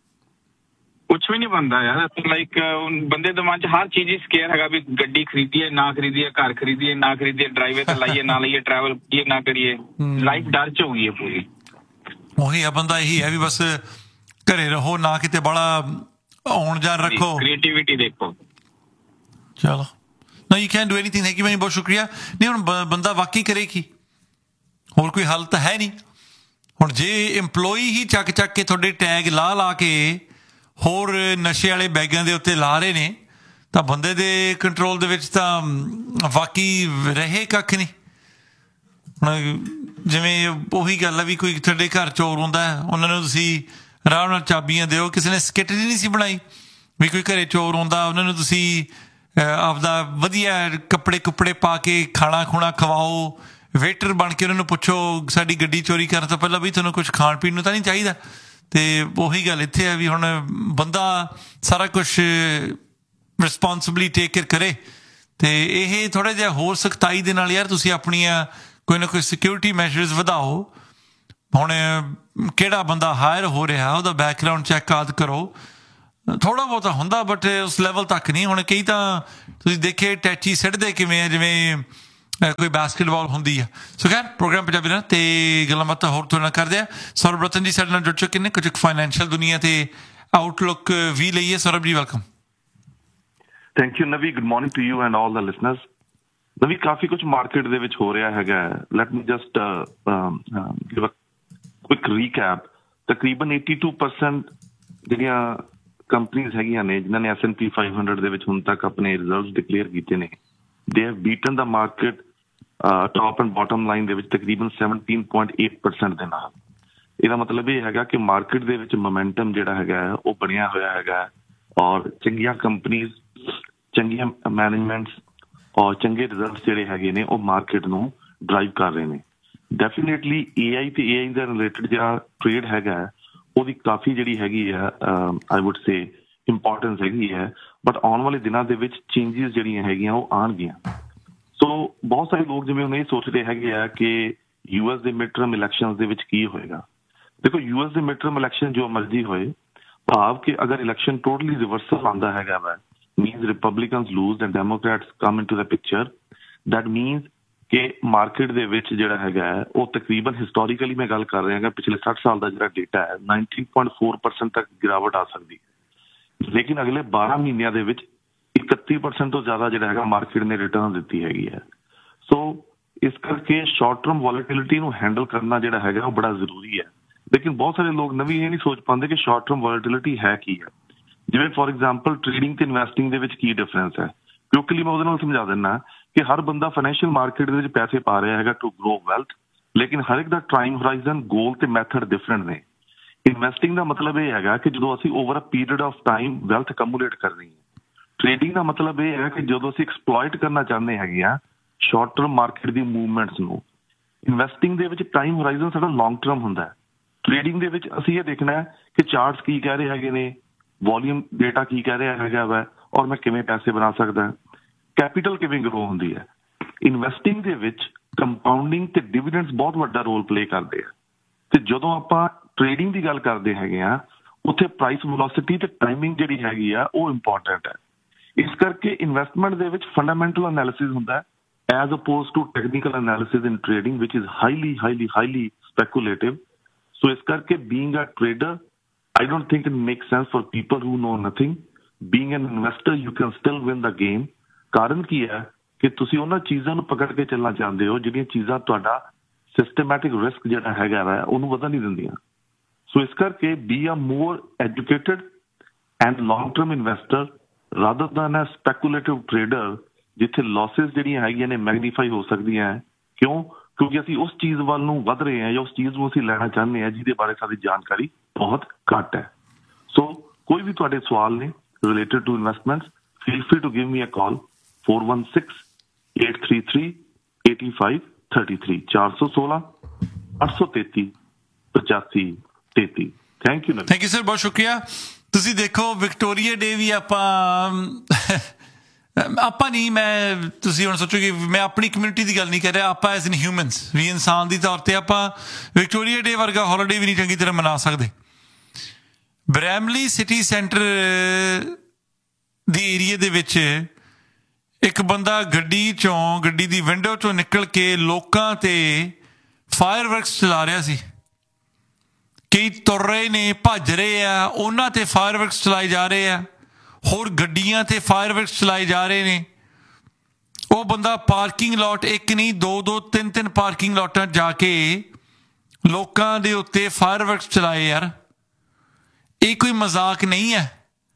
ਕੁਛ ਵੀ ਨਹੀਂ ਬਣਦਾ ਯਾਰ ਲਾਈਕ ਬੰਦੇ ਦਿਮਾਗ 'ਚ ਹਰ ਚੀਜ਼ ਹੀ ਸਕੇਅਰ ਹੈਗਾ ਵੀ ਗੱਡੀ ਖਰੀਦੀਏ ਨਾ ਖਰੀਦੀਏ ਘਰ ਖਰੀਦੀਏ ਨਾ ਖਰੀਦੀਏ ਡਰਾਈਵੇ ਤੇ ਲਾਈਏ ਨਾ ਲਈਏ ਟਰੈਵਲ ਕੀਏ ਨਾ ਕਰੀਏ ਲਾਈਫ ਡਰ 'ਚ ਹੋ ਗਈ ਹੈ ਪੂਰੀ ਉਹੀ ਆ ਬੰਦਾ ਇਹੀ ਹੈ ਵੀ ਬਸ ਘਰੇ ਰਹੋ ਨਾ ਕਿਤੇ ਬੜਾ ਆਉਣ ਜਾਣ ਰੱਖੋ ਕ੍ਰੀਏਟੀਵਿਟੀ ਦੇਖੋ ਚਲੋ ਨਾ you can do anything thank you very ਬਹੁਤ ਸ਼ੁਕਰੀਆ ਨਹੀਂ ਹੁਣ ਬੰਦਾ ਵਾਕਈ ਕਰੇ ਕੀ ਹੋਰ ਕੋਈ ਹੱਲ ਤਾਂ ਹੈ ਨਹੀਂ ਹੁਣ ਜੇ ਇੰਪਲੋਈ ਹੀ ਚੱਕ ਚੱਕ ਕੇ ਤੁਹਾਡੇ ਟੈਗ ਲਾ ਲਾ ਕੇ ਹੋਰ ਨਸ਼ੇ ਵਾਲੇ ਬੈਗਾਂ ਦੇ ਉੱਤੇ ਲਾ ਰਹੇ ਨੇ ਤਾਂ ਬੰਦੇ ਦੇ ਕੰਟਰੋਲ ਦੇ ਵਿੱਚ ਤਾਂ ਵਾਕਈ ਰਹੇ ਕੱਖ ਨਹੀਂ ਹੁਣ ਜਿਵੇਂ ਉਹੀ ਗੱਲ ਆ ਵੀ ਕੋਈ ਤੁਹਾਡੇ ਘਰ ਚੋਰ ਹੁੰਦਾ ਉਹਨਾਂ ਨੂੰ ਤੁਸੀਂ ਆਰਾਮ ਨਾਲ ਚਾਬੀਆਂ ਦਿਓ ਕਿਸੇ ਨੇ ਸਕੇਟਰੀ ਨਹੀਂ ਸੀ ਬਣਾਈ ਵੀ ਕੋਈ ਘਰੇ ਚੋਰ ਹੁੰਦਾ ਉਹਨਾਂ ਨੂੰ ਤੁਸੀਂ ਆਪਦਾ ਵਧੀਆ ਕੱਪੜੇ ਕੁੱਪੜੇ ਪਾ ਕੇ ਖਾਣਾ ਖੁਣਾ ਖਵਾਓ ਵੇਟਰ ਬਣ ਕੇ ਉਹਨਾਂ ਨੂੰ ਪੁੱਛੋ ਸਾਡੀ ਗੱਡੀ ਚੋਰੀ ਕਰਨ ਤੋਂ ਪਹਿਲਾਂ ਵੀ ਤੁਹਾਨੂੰ ਕੁਛ ਖਾਣ ਪੀਣ ਨੂੰ ਤਾਂ ਨਹੀਂ ਚਾਹੀਦਾ ਤੇ ਉਹੀ ਗੱਲ ਇੱਥੇ ਹੈ ਵੀ ਹੁਣ ਬੰਦਾ ਸਾਰਾ ਕੁਛ ਰਿਸਪੋਂਸਿਬਿਲੀ ਟੇਕ ਕੇਅਰ ਕਰੇ ਤੇ ਇਹ ਥੋੜ੍ਹਾ ਜਿਹਾ ਹੋਰ ਸਖਤਾਈ ਦੇ ਨਾਲ ਯਾਰ ਤੁਸੀਂ ਆਪਣੀਆਂ ਕੋਈ ਨਾ ਕੋਈ ਸਿਕਿਉਰਿਟੀ ਮੈਜਰਸ ਵਧਾਓ ਹੁਣ ਕਿਹੜਾ ਬੰਦਾ ਹਾਇਰ ਹੋ ਰਿਹਾ ਉਹਦਾ ਬੈਕਗਰਾਊਂਡ ਚੈੱਕ ਆਦਿ ਕਰੋ ਥੋੜ੍ਹਾ ਬਹੁਤਾ ਹੁੰਦਾ ਬਟ ਉਸ ਲੈਵਲ ਤੱਕ ਨਹੀਂ ਹੁਣ ਕਈ ਤਾਂ ਤੁਸੀਂ ਦੇਖੇ ਟੈਚੀ ਸਿੱਟਦੇ ਕਿਵੇਂ ਆ ਜਿਵੇਂ ਕੋਈ ਬਾਸਕਟਬਾਲ ਹੁੰਦੀ ਆ ਸੋ ਖੈਰ ਪ੍ਰੋਗਰਾਮ ਪੰਜਾਬੀ ਨਾਲ ਤੇ ਗੱਲਾਂ ਬਾਤਾਂ ਹੋਰ ਤੁਹਾਡੇ ਨਾਲ ਕਰਦੇ ਆ ਸੌਰਵ ਰਤਨ ਜੀ ਸਾਡੇ ਨਾਲ ਜੁੜ ਚੁੱਕੇ ਨੇ ਕੁਝ ਫਾਈਨੈਂਸ਼ੀਅਲ ਦੁਨੀਆ ਤੇ ਆਊਟਲੁੱਕ ਵੀ ਲਈਏ ਸੌਰਵ ਜੀ ਵੈਲਕਮ ਥੈਂਕ ਯੂ ਨਵੀ good morning to you and all the listeners ਨਵੀ ਕਾਫੀ ਕੁਝ ਮਾਰਕੀਟ ਦੇ ਵਿੱਚ ਹੋ ਰਿਹਾ ਹੈਗਾ let me just give a quick recap ਤਕਰੀਬਨ eighty-two percent ਜਿਹੜੀਆਂ ਕੰਪਨੀਆਂ ਹੈਗੀਆਂ ਨੇ ਜਿਨ੍ਹਾਂ ਨੇ S and P five hundred ਦੇ ਵਿੱਚ ਹੁਣ ਤੱਕ ਆਪਣੇ ਰਿਜ਼ਲਟਸ ਡਿਕਲੇਅਰ ਕੀਤੇ ਨੇ they have ਬੀਟਨ the market top end bottom line ਦੇ ਵਿੱਚ ਤਕਰੀਬਨ seventeen point eight percent ਦੇ ਨਾਲ ਇਹਦਾ ਮਤਲਬ ਇਹ ਹੈਗਾ ਕਿ ਮਾਰਕੀਟ ਦੇ ਵਿੱਚ ਮੋਮੈਂਟਮ ਜਿਹੜਾ ਹੈਗਾ ਉਹ ਬਣਿਆ ਹੋਇਆ ਹੈਗਾ ਔਰ ਚੰਗੀਆਂ ਕੰਪਨੀਜ਼ ਚੰਗੀਆਂ ਮੈਨੇਜਮੈਂਟਸ ਔਰ ਚੰਗੇ ਰਿਜ਼ਲਟਸ ਜਿਹੜੇ ਹੈਗੇ ਨੇ ਉਹ ਮਾਰਕੀਟ ਨੂੰ ਡਰਾਈਵ ਕਰ ਰਹੇ ਨੇ ਡੈਫੀਨੇਟਲੀ ਏ ਆਈ ਤੇ ਏ ਆਈ ਦਾ ਰਿਲੇਟਡ ਜਿਹੜਾ ਟ੍ਰੇਡ ਹੈਗਾ ਉਹਦੀ ਕਾਫੀ ਜਿਹੜੀ ਹੈਗੀ ਆ ਆਈ ਵੁੱਡ ਸੇ ਇੰਪੋਰਟੈਂਸ ਹੈਗੀ ਹੈ ਬਟ ਆਉਣ ਵਾਲੇ ਦਿਨਾਂ ਦੇ ਵਿੱਚ ਚੇਂਜਿਸ ਜਿਹੜੀਆਂ ਹੈਗੀਆਂ ਉਹ ਆਉਣਗੀਆਂ ਸੋ ਬਹੁਤ ਸਾਰੇ ਲੋਕ ਜਿਵੇਂ ਹੁਣ ਇਹ ਸੋਚਦੇ ਹੈਗੇ ਆ ਕਿ ਯੂ ਐਸ ਦੇ ਮਿਡ ਟਰਮ ਇਲੈਕਸ਼ਨਸ ਦੇ ਵਿੱਚ ਕੀ ਹੋਏਗਾ ਦੇਖੋ ਯੂ ਐਸ ਦੇ ਮਿਡ ਟਰਮ ਇਲੈਕਸ਼ਨ ਜੋ ਮਰਜ਼ੀ ਹੋਏ ਭਾਵ ਕਿ ਅਗਰ ਇਲੈਕਸ਼ਨ ਟੋਟਲੀ ਰਿਵਰਸਲ ਆਉਂਦਾ ਹੈਗਾ ਵਾ means Republicans lose and Democrats come into the picture that means ਕਿ ਮਾਰਕੀਟ ਦੇ ਵਿੱਚ ਜਿਹੜਾ ਹੈਗਾ ਉਹ ਤਕਰੀਬਨ ਹਿਸਟੋਰੀਕਲੀ ਮੈਂ ਗੱਲ ਕਰ ਰਿਹਾ ਹੈਗਾ ਪਿਛਲੇ ਸੱਠ ਸਾਲ ਦਾ ਜਿਹੜਾ ਡੇਟਾ ਹੈ nineteen point four percent ਤੱਕ ਗਿਰਾਵਟ ਆ ਸਕਦੀ ਹੈ ਲੇਕਿਨ ਅਗਲੇ ਬਾਰਾਂ ਮਹੀਨਿਆਂ ਦੇ ਵਿੱਚ ਇਕੱਤੀ ਪਰਸੈਂਟ ਤੋਂ ਜ਼ਿਆਦਾ ਜਿਹੜਾ ਹੈਗਾ ਮਾਰਕੀਟ ਨੇ ਰਿਟਰਨ ਦਿੱਤੀ ਹੈਗੀ ਹੈ ਸੋ ਇਸ ਕਰਕੇ ਸ਼ਾਰਟ ਟਰਮ ਵੋਲੇਟਿਲਿਟੀ ਨੂੰ ਹੈਂਡਲ ਕਰਨਾ ਜਿਹੜਾ ਹੈਗਾ ਉਹ ਬੜਾ ਜ਼ਰੂਰੀ ਹੈ ਲੇਕਿਨ ਬਹੁਤ ਸਾਰੇ ਲੋਕ ਨਵੀਂ ਇਹ ਨਹੀਂ ਸੋਚ ਪਾਉਂਦੇ ਕਿ ਸ਼ਾਰਟ ਟਰਮ ਵੋਲੇਟਿਲਿਟੀ ਹੈ ਕੀ ਹੈ ਜਿਵੇਂ ਫੋਰ ਐਗਜ਼ਾਮਪਲ ਟ੍ਰੇਡਿੰਗ ਤੇ ਇਨਵੈਸਟਿੰਗ ਦੇ ਵਿੱਚ ਕੀ ਡਿਫਰੈਂਸ ਹੈ ਕਿਉਂਕਿ ਮੈਂ ਉਹਦੇ ਨਾਲ ਸਮਝਾ ਦਿੰਦਾ ਕਿ ਹਰ ਬੰਦਾ ਫਾਈਨੈਂਸ਼ੀਅਲ ਮਾਰਕੀਟ ਦੇ ਵਿੱਚ ਪੈਸੇ ਪਾ ਰਿਹਾ ਹੈਗਾ ਟੂ ਗਰੋ ਵੈਲਥ ਲੇਕਿਨ ਹਰ ਇੱਕ ਦਾ ਟਾਈਮ ਹੋਰਾਈਜ਼ਨ ਗੋਲ ਤੇ ਮੈਥਡ ਡਿਫਰੈਂਟ ਨੇ ਇਨਵੈਸਟਿੰਗ ਦਾ ਮਤਲਬ ਇਹ ਹੈਗਾ ਕਿ ਜਦੋਂ ਅਸੀਂ over a period of time wealth ਅਕਮੂਲੇਟ ਕਰਨੀ ਹੈ ਟ੍ਰੇਡਿੰਗ ਦਾ ਮਤਲਬ ਇਹ ਹੈ ਕਿ ਜਦੋਂ ਅਸੀਂ ਐਕਸਪਲੋਇਟ ਕਰਨਾ ਚਾਹੁੰਦੇ ਹੈਗੇ ਆ ਸ਼ਾਰਟ ਟਰਮ ਮਾਰਕੀਟ ਦੀ ਮੂਵਮੈਂਟਸ ਨੂੰ ਇਨਵੈਸਟਿੰਗ ਦੇ ਵਿੱਚ ਟਾਈਮ ਹੋਰਾਈਜ਼ਨ ਸਾਡਾ ਲੌਂਗ ਟਰਮ ਹੁੰਦਾ ਟ੍ਰੇਡਿੰਗ ਦੇ ਵਿੱਚ ਅਸੀਂ ਇਹ ਦੇਖਣਾ ਕਿ ਚਾਰਟਸ ਕੀ ਕਹਿ ਰਹੇ ਹੈਗੇ ਨੇ ਵੋਲਿਊਮ ਡੇਟਾ ਕੀ ਕਹਿ ਰਿਹਾ ਹੈਗਾ ਵਾ ਔਰ ਮੈਂ ਕਿਵੇਂ ਪੈਸੇ ਬਣਾ ਸਕਦਾ ਕੈਪੀਟਲ ਕਿਵੇਂ ਗਰੋ ਹੁੰਦੀ ਹੈ ਇਨਵੈਸਟਿੰਗ ਦੇ ਵਿੱਚ ਕੰਪਾਊਂਡਿੰਗ ਤੇ ਡਿਵੀਡੈਂਡਸ ਬਹੁਤ ਵੱਡਾ ਰੋਲ ਪਲੇ ਕਰਦੇ ਆ ਤੇ ਜਦੋਂ ਆਪਾਂ ਟ੍ਰੇਡਿੰਗ ਦੀ ਗੱਲ ਕਰਦੇ ਹੈਗੇ ਆ ਉੱਥੇ ਪ੍ਰਾਈਸ ਵੈਲੋਸਿਟੀ ਤੇ ਟਾਈਮਿੰਗ ਜਿਹੜੀ ਹੈਗੀ ਆ ਉਹ ਇੰਪੋਰਟੈਂਟ ਹੈ ਇਸ ਕਰਕੇ ਇਨਵੈਸਟਮੈਂਟ ਦੇ ਵਿੱਚ ਫੰਡਾਮੈਂਟਲ ਐਨਾਲਿਸਿਸ ਹੁੰਦਾ as oppose to technical analysis in trading which is highly highly highly speculative ਸੋ ਇਸ ਕਰਕੇ being a trader I don't think it makes sense for people who know nothing. Being an investor, you can still win the game. ਕਾਰਨ ਕੀ ਹੈ ਕਿ ਤੁਸੀਂ ਉਹਨਾਂ ਚੀਜ਼ਾਂ ਨੂੰ ਪਕੜ ਕੇ ਚੱਲਣਾ ਚਾਹੁੰਦੇ ਹੋ ਜਿਹੜੀਆਂ ਚੀਜ਼ਾਂ ਤੁਹਾਡਾ ਸਿਸਟਮੈਟਿਕ ਰਿਸਕ ਜਿਹੜਾ ਹੈਗਾ ਵਾ ਉਹਨੂੰ ਵਧਣ ਨਹੀਂ ਦਿੰਦੀਆਂ ਸੋ ਇਸ ਕਰਕੇ be a more educated and long term investor rather then a speculative trader ਜਿੱਥੇ ਲਾਸਿਸ ਜਿਹੜੀਆਂ ਹੈਗੀਆਂ ਨੇ ਮੈਗਨੀਫਾਈ ਹੋ ਸਕਦੀਆਂ ਕਿਉਂ ਕਿਉਂਕਿ ਅਸੀਂ ਉਸ ਚੀਜ਼ ਵੱਲ ਨੂੰ ਵੱਧ ਰਹੇ ਹਾਂ ਜਾਂ ਉਸ ਚੀਜ਼ ਨੂੰ ਅਸੀਂ ਲੈਣਾ ਚਾਹੁੰਦੇ ਹਾਂ ਜਿਹਦੇ ਬਾਰੇ ਸਾਡੀ ਜਾਣਕਾਰੀ ਬਹੁਤ ਘੱਟ ਹੈ। ਸੋ ਕੋਈ ਵੀ ਤੁਹਾਡੇ ਸਵਾਲ ਨੇ related to investments, feel free to give me a call four one six, eight three three, eight five three three ਚਾਰ ਸੌ ਸੋਲਾਂ ਅੱਠ ਸੌ ਤੇਤੀ ਪਚਾਸੀ ਤੇਤੀ। Thank you thank you sir, ਬਹੁਤ ਸ਼ੁਕਰੀਆ। ਤੁਸੀਂ ਦੇਖੋ ਵਿਕਟੋਰੀਆ ਡੇ ਵੀ ਆਪਾਂ ਆਪਾਂ ਨਹੀਂ, ਮੈਂ ਤੁਸੀਂ ਹੁਣ ਸੋਚੋਗੇ ਮੈਂ ਆਪਣੀ ਕਮਿਊਨਿਟੀ ਦੀ ਗੱਲ ਨਹੀਂ ਕਰ ਰਿਹਾ, ਆਪਾਂ ਐਜ਼ ਇਨ ਹਿਊਮਨਸ ਵੀ ਇਨਸਾਨ ਦੀ ਤੌਰ 'ਤੇ ਆਪਾਂ ਵਿਕਟੋਰੀਆ ਡੇ ਵਰਗਾ ਹੌਲੀਡੇ ਵੀ ਨਹੀਂ ਚੰਗੀ ਤਰ੍ਹਾਂ ਮਨਾ ਸਕਦੇ। ਬਰੈਮਲੀ ਸਿਟੀ ਸੈਂਟਰ ਦੀ ਏਰੀਏ ਦੇ ਵਿੱਚ ਇੱਕ ਬੰਦਾ ਗੱਡੀ ਚੋਂ ਗੱਡੀ ਦੀ ਵਿੰਡੋ ਚੋਂ ਨਿਕਲ ਕੇ ਲੋਕਾਂ ਤੇ ਫਾਇਰ ਵਰਕਸ ਚਲਾ ਰਿਹਾ ਸੀ। ਕਈ ਤੁਰ ਰਹੇ ਨੇ, ਭੱਜ ਰਹੇ ਆ, ਉਹਨਾਂ ਤੇ ਫਾਇਰ ਵਰਕਸ ਚਲਾਏ ਜਾ ਰਹੇ ਆ, ਹੋਰ ਗੱਡੀਆਂ ਤੇ ਫਾਇਰ ਵਰਕਸ ਚਲਾਏ ਜਾ ਰਹੇ ਨੇ। ਉਹ ਬੰਦਾ ਪਾਰਕਿੰਗ ਲੋਟ ਇੱਕ ਨਹੀਂ ਦੋ ਦੋ ਤਿੰਨ ਤਿੰਨ ਪਾਰਕਿੰਗ ਲੋਟਾਂ ਜਾ ਕੇ ਲੋਕਾਂ ਦੇ ਉੱਤੇ ਫਾਇਰ ਵਰਕਸ ਚਲਾਏ। ਯਾਰ ਇਹ ਕੋਈ ਮਜ਼ਾਕ ਨਹੀਂ ਹੈ।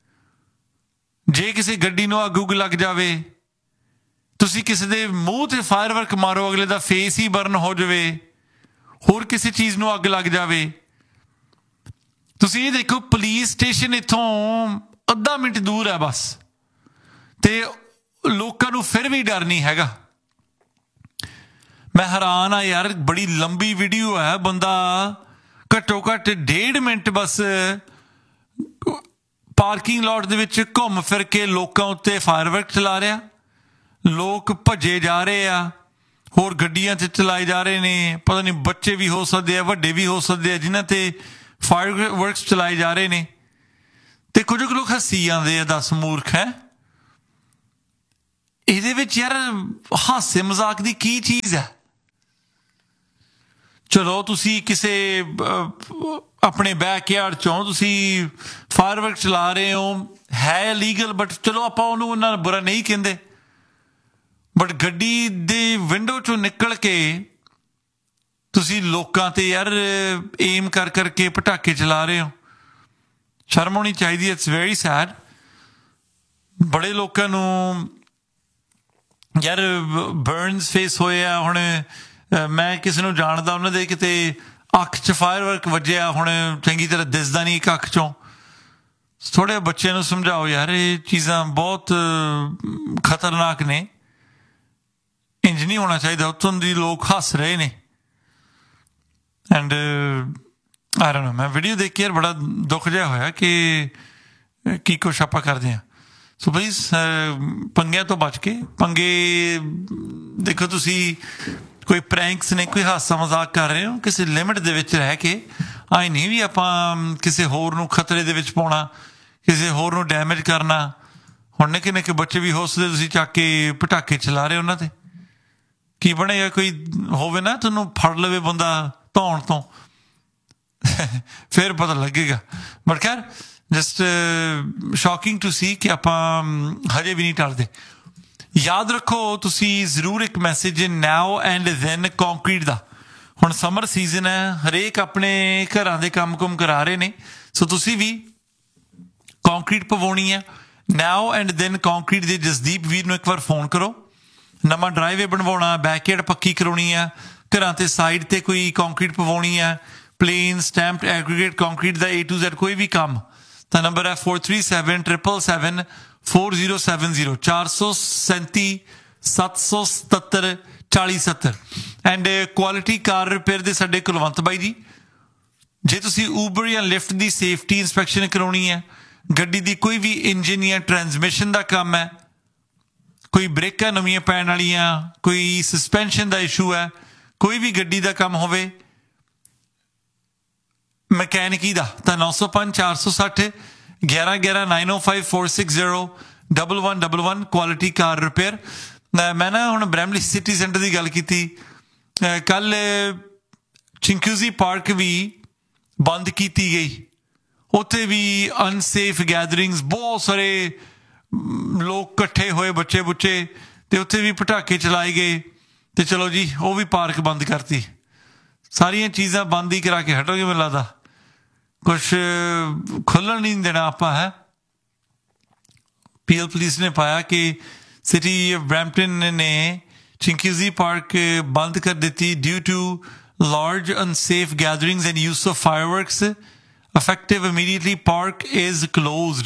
ਜੇ ਕਿਸੇ ਗੱਡੀ ਨੂੰ ਅੱਗ ਉੱਗ ਲੱਗ ਜਾਵੇ, ਤੁਸੀਂ ਕਿਸੇ ਦੇ ਮੂੰਹ ਤੇ ਫਾਇਰ ਵਰਕ ਮਾਰੋ, ਅਗਲੇ ਦਾ ਫੇਸ ਹੀ ਬਰਨ ਹੋ ਜਾਵੇ, ਹੋਰ ਕਿਸੇ ਚੀਜ਼ ਨੂੰ ਅੱਗ ਲੱਗ ਜਾਵੇ। ਤੁਸੀਂ ਇਹ ਦੇਖੋ ਪੁਲਿਸ ਸਟੇਸ਼ਨ ਇੱਥੋਂ ਅੱਧਾ ਮਿੰਟ ਦੂਰ ਹੈ ਬਸ, ਤੇ ਲੋਕਾਂ ਨੂੰ ਫਿਰ ਵੀ ਡਰ ਨਹੀਂ ਹੈਗਾ। ਮੈਂ ਹੈਰਾਨ ਆ ਯਾਰ, ਬੜੀ ਲੰਬੀ ਵੀਡੀਓ ਹੈ, ਬੰਦਾ ਘੱਟੋ ਘੱਟ ਡੇਢ ਮਿੰਟ ਬਸ ਪਾਰਕਿੰਗ ਲੋਟ ਦੇ ਵਿੱਚ ਘੁੰਮ ਫਿਰ ਕੇ ਲੋਕਾਂ ਉੱਤੇ ਫਾਇਰ ਵਰਕ ਚਲਾ ਰਿਹਾ। ਲੋਕ ਭੱਜੇ ਜਾ ਰਹੇ ਆ, ਹੋਰ ਗੱਡੀਆਂ 'ਚ ਚਲਾਏ ਜਾ ਰਹੇ ਨੇ। ਪਤਾ ਨਹੀਂ ਬੱਚੇ ਵੀ ਹੋ ਸਕਦੇ ਆ, ਵੱਡੇ ਵੀ ਹੋ ਸਕਦੇ ਆ, ਜਿਨ੍ਹਾਂ ਤੇ ਫਾਇਰ ਵਰਕਸ ਚਲਾਏ ਜਾ ਰਹੇ ਨੇ। ਤੇ ਕੁਝ ਕੁ ਲੋਕ ਹੱਸੀ ਜਾਂਦੇ ਆ, ਦਸ ਮੂਰਖ ਹੈ। ਇਹਦੇ ਵਿੱਚ ਯਾਰ ਹਾਸੇ ਮਜ਼ਾਕ ਦੀ ਕੀ ਚੀਜ਼ ਹੈ? ਚਲੋ ਤੁਸੀਂ ਕਿਸੇ ਆਪਣੇ ਬੈਕਯਾਰਡ ਚੋਂ ਤੁਸੀਂ ਫਾਇਰ ਵਰਕ ਚਲਾ ਰਹੇ ਹੋ, ਹੈ ਲੀਗਲ, ਬਟ ਚਲੋ ਆਪਾਂ ਉਹਨੂੰ ਉਹਨਾਂ ਬੁਰਾ ਨਹੀਂ ਕਹਿੰਦੇ। ਬਟ ਗੱਡੀ ਦੇ ਵਿੰਡੋ ਚੋਂ ਨਿਕਲ ਕੇ ਤੁਸੀਂ ਲੋਕਾਂ ਤੇ ਯਾਰ ਏਮ ਕਰ ਕਰਕੇ ਪਟਾਕੇ ਚਲਾ ਰਹੇ ਹੋ, ਸ਼ਰਮ ਹੋਣੀ ਚਾਹੀਦੀ ਹੈ। It's very sad. ਬੜੇ ਲੋਕਾਂ ਨੂੰ ਯਾਰ ਬਰਨਸ ਫੇਸ ਹੋਏ ਆ। ਹੁਣ ਮੈਂ ਕਿਸੇ ਨੂੰ ਜਾਣਦਾ, ਉਹਨਾਂ ਦੇ ਕਿਤੇ ਅੱਖ 'ਚ ਫਾਇਰ ਵਰਕ ਵੱਜਿਆ, ਹੁਣ ਚੰਗੀ ਤਰ੍ਹਾਂ ਦਿਸਦਾ ਨਹੀਂ ਇੱਕ ਅੱਖ 'ਚੋਂ। ਥੋੜ੍ਹੇ ਬੱਚਿਆਂ ਨੂੰ ਸਮਝਾਓ ਯਾਰ, ਇਹ ਚੀਜ਼ਾਂ ਬਹੁਤ ਖਤਰਨਾਕ ਨੇ, ਇੰਜ ਨਹੀਂ ਹੋਣਾ ਚਾਹੀਦਾ। ਉੱਥੋਂ ਦੀ ਲੋਕ ਹੱਸ ਰਹੇ ਨੇ। ਐਂਡ ਆਈ ਡੋਨਟ ਨੋ, ਮੈਂ ਵੀਡੀਓ ਦੇਖ ਕੇ ਯਾਰ ਬੜਾ ਦੁੱਖ ਜਿਹਾ ਹੋਇਆ ਕਿ ਕੀ ਕੁਛ ਆਪਾਂ ਕਰਦੇ ਹਾਂ। ਸੋ ਪਲੀਜ਼ ਪੰਗਿਆਂ ਤੋਂ ਬਚ ਕੇ, ਪੰਗੇ ਦੇਖੋ ਤੁਸੀਂ ਕੋਈ ਪ੍ਰੈਂਕਸ ਨੇ, ਕੋਈ ਹਾਸਾ ਮਜ਼ਾਕ ਕਰ ਰਹੇ ਹੋ, ਕਿਸੇ ਲਿਮਿਟ ਦੇ ਵਿੱਚ ਰਹਿ ਕੇ। ਆਈ ਨਹੀਂ ਵੀ ਆਪਾਂ ਕਿਸੇ ਹੋਰ ਨੂੰ ਖਤਰੇ ਦੇ ਵਿੱਚ ਪਾਉਣਾ, ਕਿਸੇ ਹੋਰ ਨੂੰ ਡੈਮੇਜ ਕਰਨਾ। ਹੁਣ ਨਿੱਕੇ ਨਿੱਕੇ ਬੱਚੇ ਵੀ ਹੋ ਸਕਦੇ, ਤੁਸੀਂ ਚੱਕ ਕੇ ਪਟਾਕੇ ਚਲਾ ਰਹੇ ਉਹਨਾਂ ਤੇ, ਕੀ ਬਣੇਗਾ? ਕੋਈ ਹੋਵੇ ਨਾ ਤੁਹਾਨੂੰ ਫੜ ਲਵੇ ਬੰਦਾ ਧੌਣ ਤੋਂ, ਫਿਰ ਪਤਾ ਲੱਗੇਗਾ। ਬਟ ਖੈਰ ਜਸਟ ਸ਼ੌਕਿੰਗ ਟੂ ਸੀ ਕਿ ਆਪਾਂ ਹਜੇ ਵੀ ਨਹੀਂ ਟਲਦੇ। ਯਾਦ ਰੱਖੋ ਤੁਸੀਂ ਜ਼ਰੂਰ ਇੱਕ message now and then concrete ਦਾ। ਹੁਣ ਸਮਰ ਸੀਜ਼ਨ ਹੈ, ਹਰੇਕ ਆਪਣੇ ਘਰਾਂ ਦੇ ਕੰਮ ਕੁਮ ਕਰਾ ਰਹੇ ਨੇ। ਸੋ ਤੁਸੀਂ ਵੀ ਕੰਕਰੀਟ ਪਵਾਉਣੀ ਹੈ, ਨਾਓ ਐਂਡ ਦੈਨ ਕੰਕਰੀਟ ਦੇ ਜਸਦੀਪ ਵੀਰ ਨੂੰ ਇੱਕ ਵਾਰ ਫੋਨ ਕਰੋ। ਨਵਾਂ ਡਰਾਈਵੇ ਬਣਵਾਉਣਾ, ਬੈਕਯਾਰਡ ਪੱਕੀ ਕਰਾਉਣੀ ਆ, ਘਰਾਂ ਤੇ ਸਾਈਡ ਤੇ ਕੋਈ ਕੰਕਰੀਟ ਪਵਾਉਣੀ ਆ, plain stamped aggregate concrete the A to Z ਕੋਈ ਵੀ ਕੰਮ, ਤਾਂ ਨੰਬਰ ਹੈ four three seven seven seven four zero seven zero ਚਾਰ ਸੌ ਸੈਂਤੀ ਸੱਤ ਸੌ ਸਤੱਤਰ ਚਾਲੀ ਸੱਤਰ। ਐਂਡ ਕੁਆਲਿਟੀ ਕਾਰ ਰਿਪੇਅਰ ਦੇ ਸਾਡੇ ਕੁਲਵੰਤ ਬਾਈ ਜੀ, ਜੇ ਤੁਸੀਂ ਊਬਰ ਜਾਂ ਲਿਫਟ ਦੀ ਸੇਫਟੀ ਇੰਸਪੈਕਸ਼ਨ ਕਰਾਉਣੀ ਹੈ, ਗੱਡੀ ਦੀ ਕੋਈ ਵੀ ਇੰਜਨ ਜਾਂ ਟਰਾਂਸਮਿਸ਼ਨ ਦਾ ਕੰਮ ਹੈ, ਕੋਈ ਬ੍ਰੇਕਾਂ ਨਵੀਆਂ ਪੈਣ ਵਾਲੀਆਂ, ਕੋਈ ਸਸਪੈਂਸ਼ਨ ਦਾ ਇਸ਼ੂ ਹੈ, ਕੋਈ ਵੀ ਗੱਡੀ ਦਾ ਕੰਮ ਹੋਵੇ ਮਕੈਨਿਕੀ ਦਾ, ਤਾਂ ਨੌ ਸੌ ਪੰਜ ਚਾਰ ਸੌ ਸੱਠ ਗਿਆਰਾਂ ਗਿਆਰਾਂ nine oh five four six zero one one one one quality ਕਾਰ ਰਿਪੇਅਰ। ਮੈਂ ਨਾ ਹੁਣ ਬਰੈਮਲੀ ਸਿਟੀ ਸੈਂਟਰ ਦੀ ਗੱਲ ਕੀਤੀ, ਕੱਲ ਚਿੰਕੂਜ਼ੀ ਪਾਰਕ ਵੀ ਬੰਦ ਕੀਤੀ ਗਈ। ਉੱਥੇ ਵੀ ਅਨਸੇਫ ਗੈਦਰਿੰਗਸ, ਬਹੁਤ ਸਾਰੇ ਲੋਕ ਇਕੱਠੇ ਹੋਏ, ਬੱਚੇ ਬੁੱਚੇ, ਤੇ ਉੱਥੇ ਵੀ ਪਟਾਕੇ ਚਲਾਏ ਗਏ। ਤੇ ਚਲੋ ਜੀ ਉਹ ਵੀ ਪਾਰਕ ਬੰਦ ਕਰਤੀ। ਸਾਰੀਆਂ ਚੀਜ਼ਾਂ ਬੰਦ ਹੀ ਕਰਾ ਕੇ ਹਟੋਗੇ, ਮੈਨੂੰ ਲੱਗਦਾ ਕੁਛ ਖੁੱਲ੍ਹਣ ਨਹੀਂ ਦੇਣਾ ਆਪਾਂ। ਹੈ ਪੀਐਲ ਪੁਲਿਸ ਨੇ ਪਾਇਆ ਕਿ ਸਿਟੀ ਬਰੈਂਪਟਨ ਨੇ चिंकीजी पार्क बंद कर दी due to large unsafe gatherings and use of fireworks. Effective immediately, park is closed.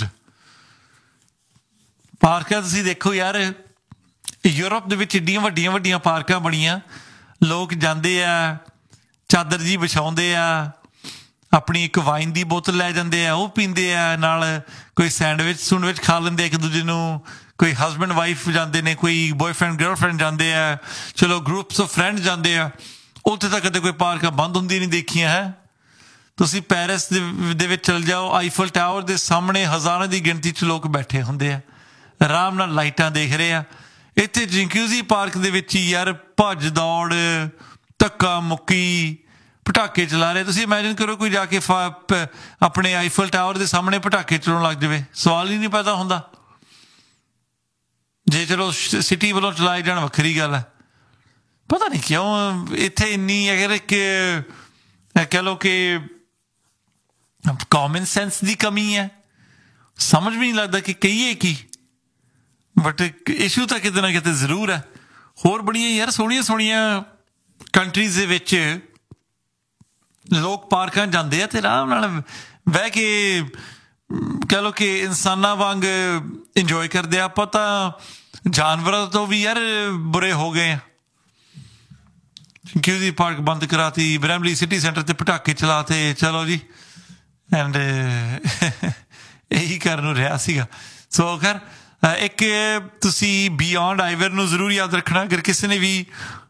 ਪਾਰਕਾਂ ਤੁਸੀਂ ਦੇਖੋ ਯਾਰ, ਯੂਰਪ ਦੇ ਵਿੱਚ ਏਡੀਆਂ ਵੱਡੀਆਂ ਵੱਡੀਆਂ ਪਾਰਕਾਂ ਬਣੀਆਂ, ਲੋਕ ਜਾਂਦੇ ਆ, ਚਾਦਰ ਜੀ ਵਿਛਾਉਂਦੇ ਆ, ਆਪਣੀ ਇੱਕ ਵਾਈਨ ਦੀ ਬੋਤਲ ਲੈ ਜਾਂਦੇ ਆ, ਉਹ ਪੀਂਦੇ ਆ, ਨਾਲ ਕੋਈ ਸੈਂਡਵਿਚ ਸੂੰਡਵਿਚ ਖਾ ਲੈਂਦੇ ਇੱਕ ਦੂਜੇ ਨੂੰ, ਕੋਈ ਹਸਬੈਂਡ ਵਾਈਫ ਜਾਂਦੇ ਨੇ, ਕੋਈ ਬॉयਫ੍ਰੈਂਡ ਗਰਲਫ੍ਰੈਂਡ ਜਾਂਦੇ ਆ, ਚਲੋ ਗਰੁੱਪਸ ਆਫ ਫਰੈਂਡਸ ਜਾਂਦੇ ਆ। ਉੱਥੇ ਤਾਂ ਕਦੇ ਕੋਈ ਪਾਰਕਾਂ ਬੰਦ ਹੁੰਦੀ ਨਹੀਂ ਦੇਖੀਆਂ ਹੈ। ਤੁਸੀਂ ਪੈਰਿਸ ਦੇ ਵਿੱਚ ਚਲ ਜਾਓ, ਆਈਫਲ ਟਾਵਰ ਦੇ ਸਾਹਮਣੇ ਹਜ਼ਾਰਾਂ ਦੀ ਗਿਣਤੀ 'ਚ ਲੋਕ ਬੈਠੇ ਹੁੰਦੇ ਆ, ਆਰਾਮ ਨਾਲ ਲਾਈਟਾਂ ਦੇਖ ਰਹੇ ਆ। ਇੱਥੇ ਜਿੰਕਿਊਜ਼ੀ ਪਾਰਕ ਦੇ ਵਿੱਚ ਹੀ ਯਾਰ ਭੱਜ ਦੌੜ, ਧੱਕਾ ਮੁੱਕੀ, ਪਟਾਕੇ ਚਲਾ ਰਹੇ। ਤੁਸੀਂ ਇਮੈਜਿਨ ਕਰੋ ਕੋਈ ਜਾ ਕੇ ਆਪਣੇ ਆਈਫਲ ਟਾਵਰ ਦੇ ਸਾਹਮਣੇ ਪਟਾਕੇ ਚਲਾਉਣ ਲੱਗ ਜਾਵੇ, ਸਵਾਲ ਹੀ ਨਹੀਂ ਪੈਦਾ ਹੁੰਦਾ। ਜੇ ਚਲੋ ਸਿਟੀ ਵੱਲੋਂ ਚਲਾਏ ਜਾਣ ਵੱਖਰੀ ਗੱਲ ਹੈ। ਪਤਾ ਨਹੀਂ ਕਿਉਂ ਇੱਥੇ ਇੰਨੀ ਅਗਰ ਇੱਕ ਕਹਿ ਲਓ ਕਿ ਕਾਮਨ ਸੈਂਸ ਦੀ ਕਮੀ ਹੈ, ਸਮਝ ਵੀ ਨਹੀਂ ਲੱਗਦਾ ਕਿ ਕਹੀਏ ਕੀ, ਬਟ ਇਸ਼ੂ ਤਾਂ ਕਿਤੇ ਨਾ ਕਿਤੇ ਜ਼ਰੂਰ ਹੈ। ਹੋਰ ਬੜੀਆਂ ਯਾਰ ਸੋਹਣੀਆਂ ਸੋਹਣੀਆਂ ਕੰਟਰੀਜ਼ ਦੇ ਵਿੱਚ ਲੋਕ ਪਾਰਕਾਂ ਜਾਂਦੇ ਆ ਤੇ ਆਰਾਮ ਨਾਲ ਬਹਿ ਕੇ ਕਹਿ ਲਓ ਕਿ ਇਨਸਾਨਾਂ ਵਾਂਗ ਇੰਜੋਏ ਕਰਦੇ ਆ। ਆਪਾਂ ਤਾਂ ਜਾਨਵਰਾਂ ਤੋਂ ਵੀ ਯਾਰ ਬੁਰੇ ਹੋ ਗਏ ਆ। ਕਿਊਜ਼ੀ ਪਾਰਕ ਬੰਦ ਕਰਾਤੀ, ਬਰੈਮਲੀ ਸਿਟੀ ਸੈਂਟਰ ਤੇ ਪਟਾਕੇ ਚਲਾਤੇ, ਚਲੋ ਜੀ, ਐਂਡ ਇਹੀ ਕਰਨ ਨੂੰ ਰਿਹਾ ਸੀਗਾ। ਸੋ ਖੈਰ ਇੱਕ ਤੁਸੀਂ ਬਿਯੋਂਡ ਆਈਵਰ ਨੂੰ ਜ਼ਰੂਰ ਯਾਦ ਰੱਖਣਾ, ਅਗਰ ਕਿਸੇ ਨੇ ਵੀ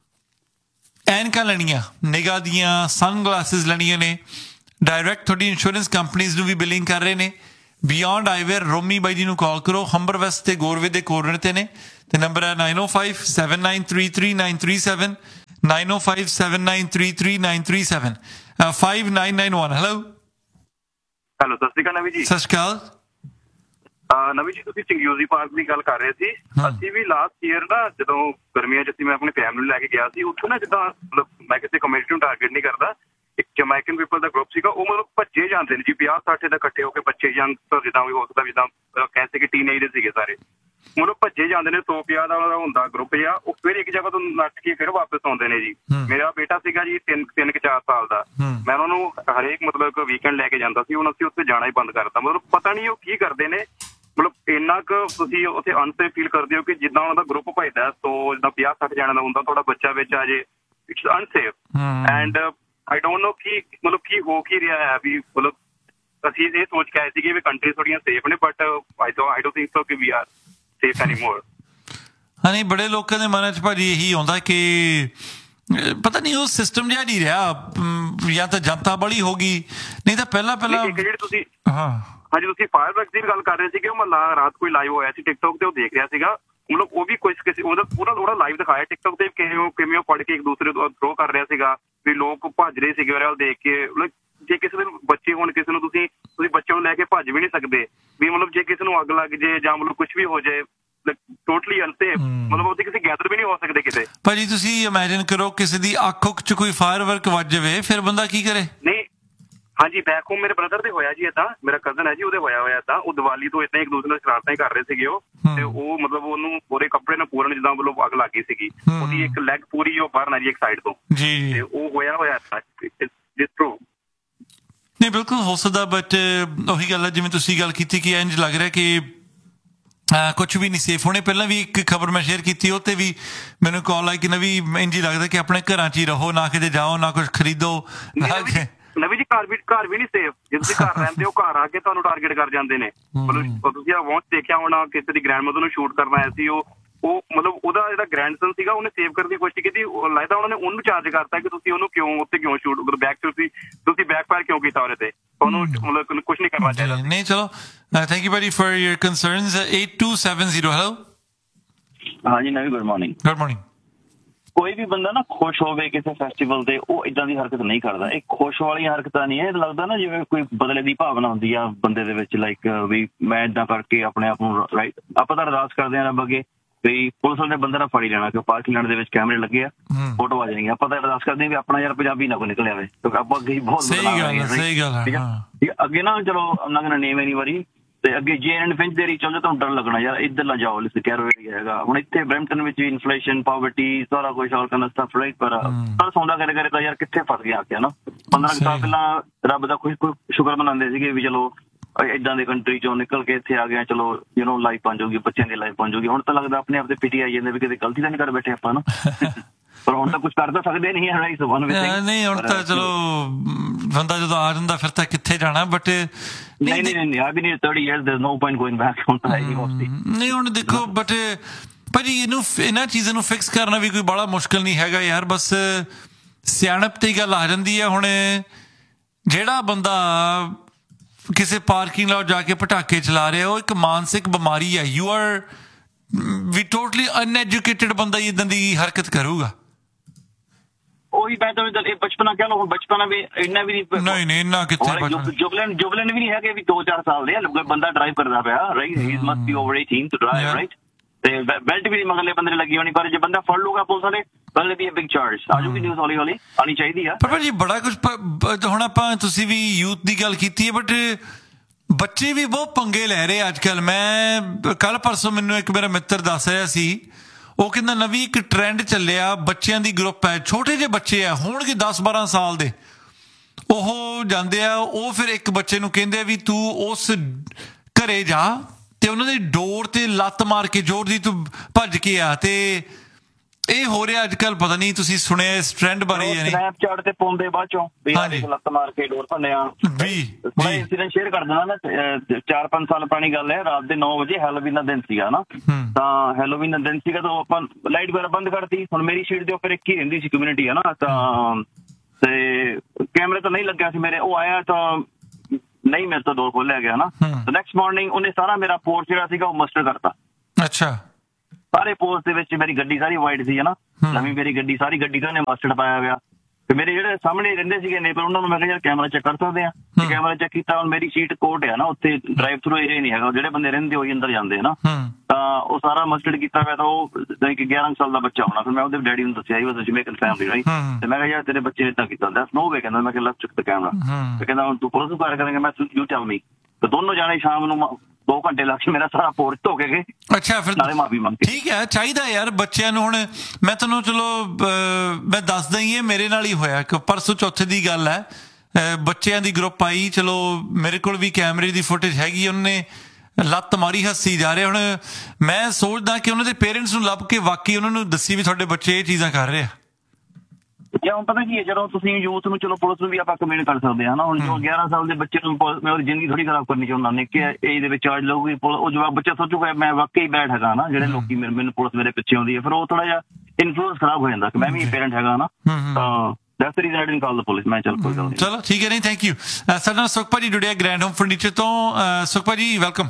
ਐਨਕਾਂ ਲੈਣੀਆਂ, ਨਿਗਾਹ ਦੀਆਂ ਸਨ ਗਲਾਸਿਸ ਲੈਣੀਆਂ ਨੇ, ਡਾਇਰੈਕਟ ਤੁਹਾਡੀ ਇੰਸ਼ੋਰੈਂਸ ਕੰਪਨੀਜ਼ ਨੂੰ ਵੀ ਬਿਲਿੰਗ ਕਰ ਰਹੇ ਨੇ। ਬਿਯੋਂਡ ਆਈਵੇਅਰ ਰੋਮੀ ਬਾਈ ਜੀ ਨੂੰ ਕਾਲ ਕਰੋ, ਹੰਬਰ ਵੈਸਟ ਤੇ ਗੋਰਵੇ ਦੇ ਕੋਰਨਰ ਤੇ ਨੇ, ਤੇ ਨੰਬਰ ਹੈ ਨਾਈਨ ਓ five seven nine three three nine three seven nine ਓ five seven nine three three nine three seven five nine nine one. Hello hello, ਸਤਿ ਸ਼੍ਰੀ ਅਕਾਲ ਨਵੀ ਜੀ। ਸਤਿ ਸ਼੍ਰੀ ਅਕਾਲ ਨਵੀ ਜੀ, ਤੁਸੀਂ ਚੰਗਿਊਜ਼ੀ ਪਾਰਕ ਦੀ ਗੱਲ ਕਰ ਰਹੇ ਸੀ। ਅਸੀਂ ਵੀ ਲਾਸਟ ਈਅਰ ਨਾ ਜਦੋਂ ਗਰਮੀਆਂ 'ਚ ਅਸੀਂ ਮੈਂ ਆਪਣੀ ਫੈਮਿਲੀ ਲੈ ਕੇ ਗਿਆ ਸੀ, ਉੱਥੋਂ ਨਾ ਜਿੱਦਾਂ ਮਤਲਬ ਮੈਂ ਕਿਸੇ ਕਮਿਊਨਿਟੀ ਨੂੰ ਟਾਰਗੇਟ ਨਹੀਂ ਕਰਦਾ, ਇੱਕ ਜਮੈਕਨ ਪੀਪਲ ਦਾ ਗਰੁੱਪ ਸੀਗਾ, ਉਹ ਮਤਲਬ ਭੱਜੇ ਜਾਂਦੇ ਨੇ ਜੀ, ਪੰਜਾਹ ਸੱਠ ਦਾ ਇਕੱਠੇ ਹੋ ਕੇ ਬੱਚੇ ਯੰਗਸਟਰ ਜਿੱਦਾਂ ਵੀ ਹੋ ਸਕਦਾ, ਜਿੱਦਾਂ ਕਹਿੰਦੇ ਕਿ ਟੀਨੇਜਰ ਸੀਗੇ ਸਾਰੇ, ਮਤਲਬ ਭੱਜੇ ਜਾਂਦੇ ਨੇ। ਸੌ ਪੰਜਾਹ ਦਾ ਹੁੰਦਾ ਗਰੁੱਪ ਜਿਹਾ, ਉਹ ਫਿਰ ਇੱਕ ਜਗ੍ਹਾ ਤੋਂ ਨੱਠ ਕੇ ਫਿਰ ਵਾਪਸ ਆਉਂਦੇ ਨੇ ਜੀ। ਮੇਰਾ ਬੇਟਾ ਸੀਗਾ ਜੀ ਤਿੰਨ ਤਿੰਨ ਕੁ ਚਾਰ ਸਾਲ ਦਾ, ਮੈਂ ਉਹਨਾਂ ਨੂੰ ਹਰੇਕ ਮਤਲਬ ਵੀਕਐਂਡ ਲੈ ਕੇ ਜਾਂਦਾ ਸੀ, ਹੁਣ ਅਸੀਂ ਉੱਥੇ ਜਾਣਾ ਹੀ ਬੰਦ ਕਰਤਾ। ਮਤਲਬ ਪਤਾ ਨਹੀਂ ਉਹ ਕੀ ਕਰਦੇ ਨੇ, ਮਤਲਬ ਇੰਨਾ ਕੁ ਤੁਸੀਂ ਉੱਥੇ ਅਨਸੇਫ ਫੀਲ ਕਰਦੇ ਹੋ ਕਿ ਜਿੱਦਾਂ ਉਹਨਾਂ ਦਾ ਗਰੁੱਪ ਭੱਜਦਾ, ਸੋ ਜਿੱਦਾਂ ਪੰਜਾਹ ਸੱਠ ਜਣਿਆਂ ਦਾ ਹੁੰਦਾ, ਤੁਹਾਡਾ ਬੱਚਾ ਵਿੱਚ ਆ ਜੇ, it's unsafe. And I don't know ਕੀ ਮਤਲਬ ਕੀ ਹੋ ਕੀ ਰਿਹਾ ਹੈ ਵੀ, ਮਤਲਬ ਅਸੀਂ ਇਹ ਸੋਚ ਕੇ ਆਏ ਸੀਗੇ ਵੀ ਕੰਟਰੀ ਥੋੜ੍ਹੀਆਂ ਸੇਫ ਨੇ, but I don't think so ਕਿ ਵੀ ਆਰ ਸੇਫ ਐਨੀਮੋਰ। ਹਾਂ ਨਹੀਂ, ਬੜੇ ਲੋਕਾਂ ਦੇ ਮਨ 'ਚ ਭਾਜੀ ਇਹੀ ਆਉਂਦਾ ਕਿ ਪਤਾ ਨਹੀਂ ਉਹ ਸਿਸਟਮ ਜਿਹਾ ਨਹੀਂ ਰਿਹਾ, ਜਾਂ ਤਾਂ ਜਨਤਾ ਬੜੀ ਹੋ ਗਈ, ਨਹੀਂ ਤਾਂ ਪਹਿਲਾਂ ਪਹਿਲਾਂ ਜਿਹੜੀ ਤੁਸੀਂ ਹਾਂ ਹਾਂਜੀ ਤੁਸੀਂ ਫਾਇਰਵਰਕਸ ਦੀ ਵੀ ਗੱਲ ਕਰ ਰਹੇ ਸੀਗੇ, ਉਹ ਮੈਂ ਰਾਤ ਕੋਈ ਲਾਈਵ ਹੋਇਆ ਸੀ ਟਿਕਟੋਕ ਤੇ, ਉਹ ਦੇਖ ਰਿਹਾ ਸੀਗਾ, ਮਤਲਬ ਉਹ ਵੀ ਕੁਛ ਕਿਸੇ ਉਹਦਾ ਪੂਰਾ ਉਹਦਾ ਲਾਈਵ ਦਿਖਾਇਆ ਟਿਕਟੋਕ ਤੇ, ਕਿਵੇਂ ਉਹ ਕਿਵੇਂ ਉਹ ਫੜ ਕੇ ਇੱਕ ਦੂਸਰੇ ਤੋਂ ਥਰੋ ਕਰ ਰਿਹਾ ਸੀਗਾ, ਵੀ ਲੋਕ ਭੱਜ ਰਹੇ ਸੀਗੇ ਉਹਦੇ ਵੱਲ ਦੇਖ ਕੇ। ਮਤਲਬ ਜੇ ਕਿਸੇ ਦੇ ਬੱਚੇ ਹੋਣ, ਕਿਸੇ ਨੂੰ ਤੁਸੀਂ ਤੁਸੀਂ ਬੱਚਿਆਂ ਨੂੰ ਲੈ ਕੇ ਭੱਜ ਵੀ ਨਹੀਂ ਸਕਦੇ, ਵੀ ਮਤਲਬ ਜੇ ਕਿਸੇ ਨੂੰ ਅੱਗ ਲੱਗ ਜੇ ਜਾਂ ਮਤਲਬ ਕੁਛ ਵੀ ਹੋ ਜਾਏ, ਟੋਟਲੀ ਅਨਸੇਫ, ਮਤਲਬ ਉੱਥੇ ਕਿਸੇ ਗੈਦਰ ਵੀ ਨਹੀਂ ਹੋ ਸਕਦੇ ਕਿਤੇ। ਭਾਜੀ ਤੁਸੀਂ ਇਮੈਜਿਨ ਕਰੋ ਕਿਸੇ ਦੀ ਅੱਖ ਉੱਖ 'ਚ ਕੋਈ ਫਾਇਰਵਰਕ ਵੱਜ ਜਾਵੇ, ਫਿਰ ਬੰਦਾ ਕੀ ਕਰੇ? ਨਹੀਂ ਹਾਂਜੀ, ਬੈਕ ਹੋਮ ਮੇਰੇ ਬ੍ਰਦਰ ਦੇ ਹੋਇਆ ਜੀ ਏਦਾਂ, ਮੇਰਾ ਕਜ਼ਨ ਹੈ ਜੀ, ਉਹਦੇ ਹੋਇਆ ਹੋਇਆ ਏਦਾਂ। ਉਹ ਦੀਵਾਲੀ ਤੋਂ ਏਦਾਂ ਇੱਕ ਦੂਸਰੇ ਨਾਲ ਸ਼ਰਾਰਤਾਂ ਹੀ ਕਰ ਰਹੇ ਸੀਗੇ ਉਹ, ਤੇ ਉਹ ਮਤਲਬ ਉਹਨੂੰ ਪੂਰੇ ਕੱਪੜੇ ਨਾਲ ਪੂਰਨ ਜਿੱਦਾਂ ਮਤਲਬ ਅੱਗ ਲੱਗ ਗਈ ਸੀਗੀ, ਉਹਦੀ ਇੱਕ ਲੈਗ ਪੂਰੀ ਉਹ ਬਾਹਰ ਆ ਜੀ ਇੱਕ ਸਾਈਡ ਤੋਂ, ਤੇ ਉਹ ਹੋਇਆ ਹੋਇਆ ਟਰੂ। ਨਹੀਂ ਬਿਲਕੁਲ ਹੋ ਸਕਦਾ, ਬਟ ਉਹੀ ਗੱਲ ਹੈ ਜਿਵੇਂ ਤੁਸੀਂ ਗੱਲ ਕੀਤੀ ਕਿ ਇੰਝ ਲੱਗ ਰਿਹਾ ਕਿ ਕੁਛ ਵੀ ਨਹੀਂ ਸੇਫ ਹੋਣੇ। ਪਹਿਲਾਂ ਵੀ ਇੱਕ ਖਬਰ ਮੈਂ ਸ਼ੇਅਰ ਕੀਤੀ, ਉਹ ਤੇ ਵੀ ਮੈਨੂੰ ਕਾਲ ਆਈ ਕਿ ਨਵੀਂ ਇੰਝ ਲੱਗਦਾ ਕਿ ਆਪਣੇ ਘਰਾਂ 'ਚ ਹੀ ਰਹੋ, ਨਾ ਕਿਤੇ ਜਾਓ, ਨਾ ਕੁਛ ਖਰੀਦੋ। ਨਵੀਂ ਜੀ ਘਰ ਵੀ ਘਰ ਵੀ ਨਹੀਂ ਸੇਫ, ਜੇ ਤੁਸੀਂ ਘਰ ਰਹਿੰਦੇ ਹੋ, ਘਰ ਆ ਕੇ ਤੁਹਾਨੂੰ ਟਾਰਗੇਟ ਕਰ ਜਾਂਦੇ ਨੇ। ਮਤਲਬ ਤੁਸੀਂ ਆ ਵਾਚ ਦੇਖਿਆ ਹੋਣਾ, ਕਿਸੇ ਦੀ ਗ੍ਰੈਂਡ ਮਦਰ ਨੂੰ ਸ਼ੂਟ ਕਰਨ ਆਇਆ ਸੀ, ਉਹ ਉਹ ਮਤਲਬ ਉਹਦਾ ਜਿਹੜਾ ਗ੍ਰੈਂਡਸਨ ਸੀਗਾ, ਉਹਨੇ ਸੇਵ ਕਰਨ ਦੀ ਕੋਸ਼ਿਸ਼ ਕੀਤੀ, ਲੱਗਦਾ ਉਹਨਾਂ ਨੇ ਉਹਨੂੰ ਚਾਰਜ ਕਰਤਾ ਕਿ ਤੁਸੀਂ ਉਹਨੂੰ ਕਿਉਂ ਉੱਥੇ ਕਿਉਂ ਸ਼ੂਟ ਬੈਕ ਤੁਸੀਂ ਤੁਸੀਂ ਬੈਕ ਫਾਇਰ ਕਿਉਂ ਕੀਤਾ ਉਹਦੇ ਤੇ, ਉਹਨੂੰ ਮਤਲਬ ਕੁਛ ਨਹੀਂ ਕਰਨਾ ਚਾਹੀਦਾ। ਨਹੀਂ ਚਲੋ, thank you very for your ਕੰਸਰਨਸ। eight two seven zero hello. ਹਾਂਜੀ ਨਵੀਂ, ਗੁੱਡ ਮਾਰਨਿੰਗ। Good morning. ਕੋਈ ਵੀ ਬੰਦਾ ਨਾ ਖੁਸ਼ ਹੋਵੇ ਕਿਸੇ ਫੈਸਟੀਵਲ ਤੇ, ਉਹ ਇਦਾਂ ਦੀ ਹਰਕਤ ਨਹੀਂ ਕਰਦਾ। ਇਹ ਖੁਸ਼ ਵਾਲੀ ਹਰਕਤਾਂ ਨਹੀਂ, ਇਹ ਲੱਗਦਾ ਨਾ ਜਿਵੇਂ ਕੋਈ ਬਦਲੇ ਦੀ ਭਾਵਨਾ ਹੁੰਦੀ ਆ ਬੰਦੇ ਦੇ ਵਿੱਚ, ਲਾਈਕ ਵੀ ਮੈਂ ਇਦਾਂ ਕਰਕੇ ਆਪਣੇ ਆਪ ਨੂੰ ਰਾਈਟ। ਆਪਾਂ ਤਾਂ ਅਰਦਾਸ ਕਰਦੇ ਹਾਂ ਰੱਬ ਅੱਗੇ ਵੀ ਪੁਲਿਸ ਵਾਲੇ ਬੰਦੇ ਨਾਲ ਫੜੀ ਲੈਣਾ, ਕਿ ਪਾਰਕਿੰਗ ਲੈਣ ਦੇ ਵਿੱਚ ਕੈਮਰੇ ਲੱਗੇ ਆ, ਫੋਟੋ ਆ ਜਾਣਗੀਆਂ। ਆਪਾਂ ਤਾਂ ਅਰਦਾਸ ਕਰਦੇ ਹਾਂ ਵੀ ਆਪਣਾ ਯਾਰ ਪੰਜਾਬੀ ਨਾ ਕੋਈ ਨਿਕਲ ਆਵੇ, ਕਿਉਂਕਿ ਆਪਾਂ ਅੱਗੇ ਬਹੁਤ ਸਹੀ ਗੱਲ ਹੈ, ਸਹੀ ਗੱਲ ਹੈ। ਅੱਗੇ ਨਾ ਚਲੋ I'm not gonna name anybody, ਤੇ ਅੱਗੇ ਜੇ ਐਂਡ ਫਿੰਚ ਦੇ ਏਰੀਆ ਚੱਲ ਜਾਓ ਤੁਹਾਨੂੰ ਡਰ ਲੱਗਣਾ ਯਾਰ ਇੱਧਰ ਨਾ ਜਾਓ ਲਿਸ ਕੈਰੋ ਏਰੀਆ ਹੈਗਾ ਹੁਣ ਇੱਥੇ ਬਰੈਂਪਟਨ ਵਿੱਚ ਵੀ ਇਨਫਲੇਸ਼ਨ ਪਾਵਰਟੀ ਸਾਰਾ ਕੁਝ ਆਲ ਕਾਈਂਡ ਸਟਫ ਰਾਈਟ ਪਰ ਪਰ ਸੌਂਦਾ ਕਰੇ ਕਰੇ ਤਾਂ ਯਾਰ ਕਿੱਥੇ ਫਸ ਗਿਆ ਆ ਕੇ ਨਾ ਪੰਦਰਾਂ ਸਾਲ ਪਹਿਲਾਂ ਰੱਬ ਦਾ ਖੁਸ਼ ਸ਼ੁਕਰ ਮਨਾਉਂਦੇ ਸੀਗੇ ਵੀ ਚਲੋ ਏਦਾਂ ਦੇ ਕੰਟਰੀ ਚੋਂ ਨਿਕਲ ਕੇ ਇੱਥੇ ਆ ਗਏ ਚਲੋ ਯੂ ਨੋ ਲਾਈਫ ਬਣ ਜਾਊਗੀ ਬੱਚਿਆਂ ਦੀ ਲਾਈਫ ਬਣ ਜਾਊਗੀ ਹੁਣ ਤਾਂ ਲੱਗਦਾ ਆਪਣੇ ਆਪ ਤੇ ਪਿਟੀ ਆਈ ਜਾਂਦੇ ਵੀ ਕਿਤੇ ਗਲਤੀ ਤਾਂ ਨਹੀਂ ਕਰ ਬੈਠੇ ਆਪਾਂ ਨਾ ਪਰ ਹੁਣ ਤਾਂ ਕੁਝ ਕਰ ਤਾਂ ਸਕਦੇ ਨਹੀਂ ਹੈ ਰਾਈਟ ਵਨ ਵਿੱਚ ਨਹੀਂ ਹੁਣ ਤਾਂ ਚਲੋ ਬੰਦਾ ਜਦੋਂ ਆ ਜਾਂਦਾ ਫਿਰ ਤਾਂ ਕਿੱਥੇ ਜਾਣਾ ਬਟ ਨਹੀਂ ਨਹੀਂ ਨਹੀਂ ਆ ਵੀ ਨਹੀਂ thirty years there's no point going back ਹੁਣ ਤਾਂ ਹੀ ਹੋਸਟੀ ਨਹੀਂ ਹੁਣ ਦੇਖੋ ਬਟ ਭਾਜੀ ਇਹਨੂੰ ਇਹਨਾਂ ਚੀਜ਼ਾਂ ਨੂੰ ਫਿਕਸ ਕਰਨਾ ਵੀ ਕੋਈ ਬੜਾ ਮੁਸ਼ਕਿਲ ਨਹੀਂ ਹੈਗਾ ਯਾਰ ਬਸ ਸਿਆਣਪ ਤੇ ਗੱਲ ਆ ਜਾਂਦੀ ਹੈ ਹੁਣ ਜਿਹੜਾ ਬੰਦਾ ਕਿਸੇ ਪਾਰਕਿੰਗ lot ਜਾ ਕੇ ਪਟਾਕੇ ਚਲਾ ਰਿਹਾ ਉਹ ਇੱਕ ਮਾਨਸਿਕ ਬਿਮਾਰੀ ਹੈ you are we totally uneducated ਬੰਦਾ ਹੀ ਇਦਾਂ ਦੀ ਹਰਕਤ ਕਰੂਗਾ ਉਹੀ ਮੈਂ ਤਾਂ ਇਹ ਬਚਪਨਾ ਕਹਿ ਲਓ ਹੁਣ ਬਚਪਨਾ ਵੀ ਇੰਨਾ ਵੀ ਨਹੀਂ ਨਹੀਂ ਨਹੀਂ ਇੰਨਾ ਕਿੱਥੇ ਜੁਗਲਨ ਜੁਗਲਨ ਵੀ ਨਹੀਂ ਹੈਗੇ ਵੀ ਦੋ ਚਾਰ ਸਾਲ ਦੇ ਬੰਦਾ ਡਰਾਈਵ ਕਰਦਾ ਪਿਆ right he must B over eighteen to drive right ਤੇ ਬੈਲਟ ਵੀ ਮਗਲੇ ਬੰਦੇ ਨੇ ਲੱਗੀ ਹੋਣੀ ਪਰ ਜੇ ਬੰਦਾ ਫੜ ਲੂਗਾ ਪੁਲਿਸ ਵਾਲੇ ਪਹਿਲੇ ਵੀ ਬਿਗ ਚਾਰਜ ਆਜੂਗੀ ਨਿਊਜ਼ ਹੌਲੀ ਹੌਲੀ ਆਣੀ ਚਾਹੀਦੀ ਆ ਪਰ ਭਾਜੀ ਬੜਾ ਕੁਝ ਹੁਣ ਆਪਾਂ ਤੁਸੀਂ ਵੀ ਯੂਥ ਦੀ ਗੱਲ ਕੀਤੀ ਹੈ ਬਟ ਬੱਚੇ ਵੀ ਬਹੁਤ ਪੰਗੇ ਲੈ ਰਹੇ ਅੱਜ ਕੱਲ ਮੈਂ ਕੱਲ ਪਰਸੋਂ ਮੈਨੂੰ ਇੱਕ ਮੇਰਾ ਮਿੱਤਰ ਦੱਸ ਰਿਹਾ ਸੀ ਉਹ ਕਹਿੰਦਾ ਨਵੀਂ ਇੱਕ ਟ੍ਰੈਂਡ ਚੱਲਿਆ ਬੱਚਿਆਂ ਦੀ ਗਰੁੱਪ ਹੈ ਛੋਟੇ ਜਿਹੇ ਬੱਚੇ ਆ ਹੋਣਗੇ ਦਸ ਬਾਰਾਂ ਸਾਲ ਦੇ ਉਹ ਜਾਂਦੇ ਆ ਉਹ ਫਿਰ ਇੱਕ ਬੱਚੇ ਨੂੰ ਕਹਿੰਦੇ ਆ ਵੀ ਤੂੰ ਉਸ ਘਰੇ ਜਾ ਤੇ ਉਹਨਾਂ ਦੀ ਡੋਰ ਤੇ ਲੱਤ ਮਾਰ ਕੇ ਜ਼ੋਰ ਦੀ ਤੂੰ ਭੱਜ ਕੇ ਆ ਤੇ ਇਹ ਹੋ ਰਿਹਾ ਅੱਜ ਕੱਲ ਪਤਾ ਨਹੀਂ ਤੁਸੀਂ ਸੁਣਿਆ ਇਸ ਟ੍ਰੈਂਡ ਬਾਰੇ ਜਾਂ ਨਹੀਂ ਸਨੈਪਚੈਟ ਤੇ ਪਾਉਂਦੇ ਬਾਅਦ ਚੋਂ ਵੀ ਲੱਤ ਮਾਰ ਕੇ ਡੋਰ ਭੰਨਿਆ ਵੀ ਮੈਂ ਇਨਸੀਡੈਂਟ ਸ਼ੇਅਰ ਕਰ ਦੇਣਾ ਨਾ ਚਾਰ ਪੰਜ ਸਾਲ ਪੁਰਾਣੀ ਗੱਲ ਹੈ ਰਾਤ ਦੇ ਨੌ ਵਜੇ ਹੈਲੋਵੀਨ ਦਾ ਦਿਨ ਸੀਗਾ ਨਾ ਤਾਂ ਹੈਲੋਵੀਨ ਦਾ ਦਿਨ ਸੀਗਾ ਤਾਂ ਆਪਾਂ ਲਾਈਟ ਵਗੈਰਾ ਬੰਦ ਕਰਤੀ ਹੁਣ ਮੇਰੀ ਸ਼ੀਟ ਦੇ ਉੱਪਰ ਇੱਕ ਹੀ ਰਹਿੰਦੀ ਸੀ ਕਮਿਊਨਿਟੀ ਹੈ ਨਾ ਤਾਂ ਤੇ ਕੈਮਰੇ ਤਾਂ ਨਹੀਂ ਲੱਗਿਆ ਸੀ ਮੇਰੇ ਉਹ ਆਇਆ ਤਾਂ ਨਹੀਂ ਮੇਰੇ ਤੋਂ ਡੋਰ ਖੋਲਿਆ ਗਿਆ ਨਾ ਨੈਕਸਟ ਮਾਰਨਿੰਗ ਉਹਨੇ ਸਾਰਾ ਮੇਰਾ ਪੋਰਚ ਜਿਹੜਾ ਸੀਗਾ ਉਹ ਮਸਟਰ ਕਰਤਾ ਅੱਛਾ ਸਾਰੇ ਪੋਸਟ ਦੇ ਵਿੱਚ ਮੇਰੀ ਗੱਡੀ ਸਾਰੀ ਵਾਈਟ ਸੀ ਨਾ ਨਵੀਂ ਮੇਰੀ ਗੱਡੀ ਸਾਰੀ ਗੱਡੀ ਤਾਂ ਉਹਨੇ ਮਸਟਰਡ ਪਾਇਆ ਹੋਇਆ ਤੇ ਮੇਰੇ ਜਿਹੜੇ ਸਾਹਮਣੇ ਰਹਿੰਦੇ ਸੀਗੇ ਨੇਬਰ ਉਹਨਾਂ ਨੂੰ ਮੈਂ ਕਿਹਾ ਯਾਰ ਕੈਮਰਾ ਚੈੱਕ ਕਰ ਸਕਦੇ ਆ ਕੈਮਰਾ ਚੈੱਕ ਕੀਤਾ ਹੁਣ ਮੇਰੀ ਸੀਟ ਕੋਰਟ ਹੈ ਨਾ ਉੱਥੇ ਡਰਾਈਵ ਥਰੂ ਏਰੀਆ ਨਹੀਂ ਹੈਗਾ ਜਿਹੜੇ ਬੰਦੇ ਰਹਿੰਦੇ ਉਹੀ ਅੰਦਰ ਜਾਂਦੇ ਨਾ ਤਾਂ ਉਹ ਸਾਰਾ ਮਸਟਰਡ ਕੀਤਾ ਹੋਇਆ ਤਾਂ ਉਹ ਗਿਆਰਾਂ ਸਾਲ ਦਾ ਬੱਚਾ ਹੋਣਾ ਫਿਰ ਮੈਂ ਉਹਦੇ ਡੈਡੀ ਨੂੰ ਦੱਸਿਆ ਹੀ ਵਾਸ ਜਮੈਕਨ ਫੈਮਿਲੀ ਰਾਈਟ ਤੇ ਮੈਂ ਕਿਹਾ ਯਾਰ ਤੇਰੇ ਬੱਚੇ ਨੇ ਇਦਾਂ ਕੀਤਾ ਦੈਟਸ ਨੋ ਵੇ ਕਹਿੰਦਾ ਮੈਂ ਕਿਹਾ ਲੈਟਸ ਚੈੱਕ ਦ ਕੈਮਰਾ ਤੇ ਕਹਿੰਦਾ ਹੁਣ ਤੂੰ ਪੁਲਿਸ ਨੂੰ ਕਾਲ ਕਰਾਂਗਾ ਮੈਂ ਯੂ ਟੈਲ ਮੀ ਤੇ ਦੋਨੋਂ ਜਾਣੇ ਸ਼ਾਮ ਨੂੰ ਦੋ ਘੰਟੇ ਲੱਗ ਕੇ ਮੇਰਾ ਸਾਰਾ ਪੋਰਚ ਧੋ ਕੇ ਗਏ ਅੱਛਾ ਫਿਰ ਨਾਲੇ ਮਾਫੀ ਮੰਗ ਕੇ ਠੀਕ ਹੈ ਚਾਹੀਦਾ ਯਾਰ ਬੱਚਿਆਂ ਨੂੰ ਹੁਣ ਮੈਂ ਤੁਹਾਨੂੰ ਚਲੋ ਮੈਂ ਦੱਸਦਾ ਹੀ ਇਹ ਮੇਰੇ ਨਾਲ ਹੀ ਹੋਇਆ ਕਿ ਪਰਸੋਂ ਚੌਥੇ ਦੀ ਗੱਲ ਹੈ ਬੱਚਿਆਂ ਦੀ ਗਰੁੱਪ ਆਈ ਚਲੋ ਮੇਰੇ ਕੋਲ ਵੀ ਕੈਮਰੇ ਦੀ ਫੁਟੇਜ ਹੈਗੀ ਉਹਨੇ ਲੱਤ ਮਾਰੀ ਹੱਸੀ ਜਾ ਰਿਹਾ ਹੁਣ ਮੈਂ ਸੋਚਦਾ ਕਿ ਉਹਨਾਂ ਦੇ ਪੇਰੈਂਟਸ ਨੂੰ ਲੱਭ ਕੇ ਵਾਕਈ ਉਹਨਾਂ ਨੂੰ ਦੱਸੀ ਵੀ ਤੁਹਾਡੇ ਬੱਚੇ ਇਹ ਚੀਜ਼ਾਂ ਕਰ ਰਹੇ ਆ ਜਾਂ ਪਤਾ ਕੀ ਹੈ ਜਦੋਂ ਤੁਸੀਂ ਯੂਥ ਨੂੰ ਚਲੋ ਪੁਲਿਸ ਨੂੰ ਵੀ ਆਪਾਂ ਕਮਿਊਨਿਟ ਕਰ ਸਕਦੇ ਹਾਂ ਨਾ ਹੁਣ ਜੋ ਗਿਆਰਾਂ ਸਾਲ ਦੇ ਬੱਚੇ ਨੂੰ ਮੈਂ ਉਹਦੀ ਜ਼ਿੰਦਗੀ ਥੋੜੀ ਖਰਾਬ ਕਰਨੀ ਚਾਹੁੰਦਾ ਨਿੱਕੇ ਏਜ ਦੇ ਵਿੱਚ ਚਾਰਜ ਲਊਗੀ ਉਹ ਜਵਾਬ ਬੱਚਾ ਸੋਚੂਗਾ ਮੈਂ ਵਾਕਈ ਬੈਡ ਹੈਗਾ ਨਾ ਜਿਹੜੇ ਲੋਕੀ ਮੈਨੂੰ ਪੁਲਿਸ ਮੇਰੇ ਪਿੱਛੇ ਆਉਂਦੀ ਹੈ ਫਿਰ ਉਹ ਥੋੜਾ ਜਿਹਾ ਇਨਫਲੂਐਂਸ ਖਰਾਬ ਹੋ ਜਾਂਦਾ ਕਿ ਮੈਂ ਵੀ ਪੇਰੈਂਟ ਹੈਗਾ ਨਾ ਤਾਂ that's the reason I didn't call the police ਮੈਂ ਚੱਲ ਕੋਈ ਗੱਲ ਨਹੀਂ ਚਲੋ ਠੀਕ ਹੈ ਨਹੀਂ ਥੈਂਕ ਯੂ ਸਾਡਾ ਸੁਖਪਾ ਜੀ ਜੁੜਿਆ ਗ੍ਰੈਂਡ ਹੋਮ ਫਰਨੀਚਰ ਤੋਂ ਸੁਖਪਾ ਜੀ ਵੈਲਕਮ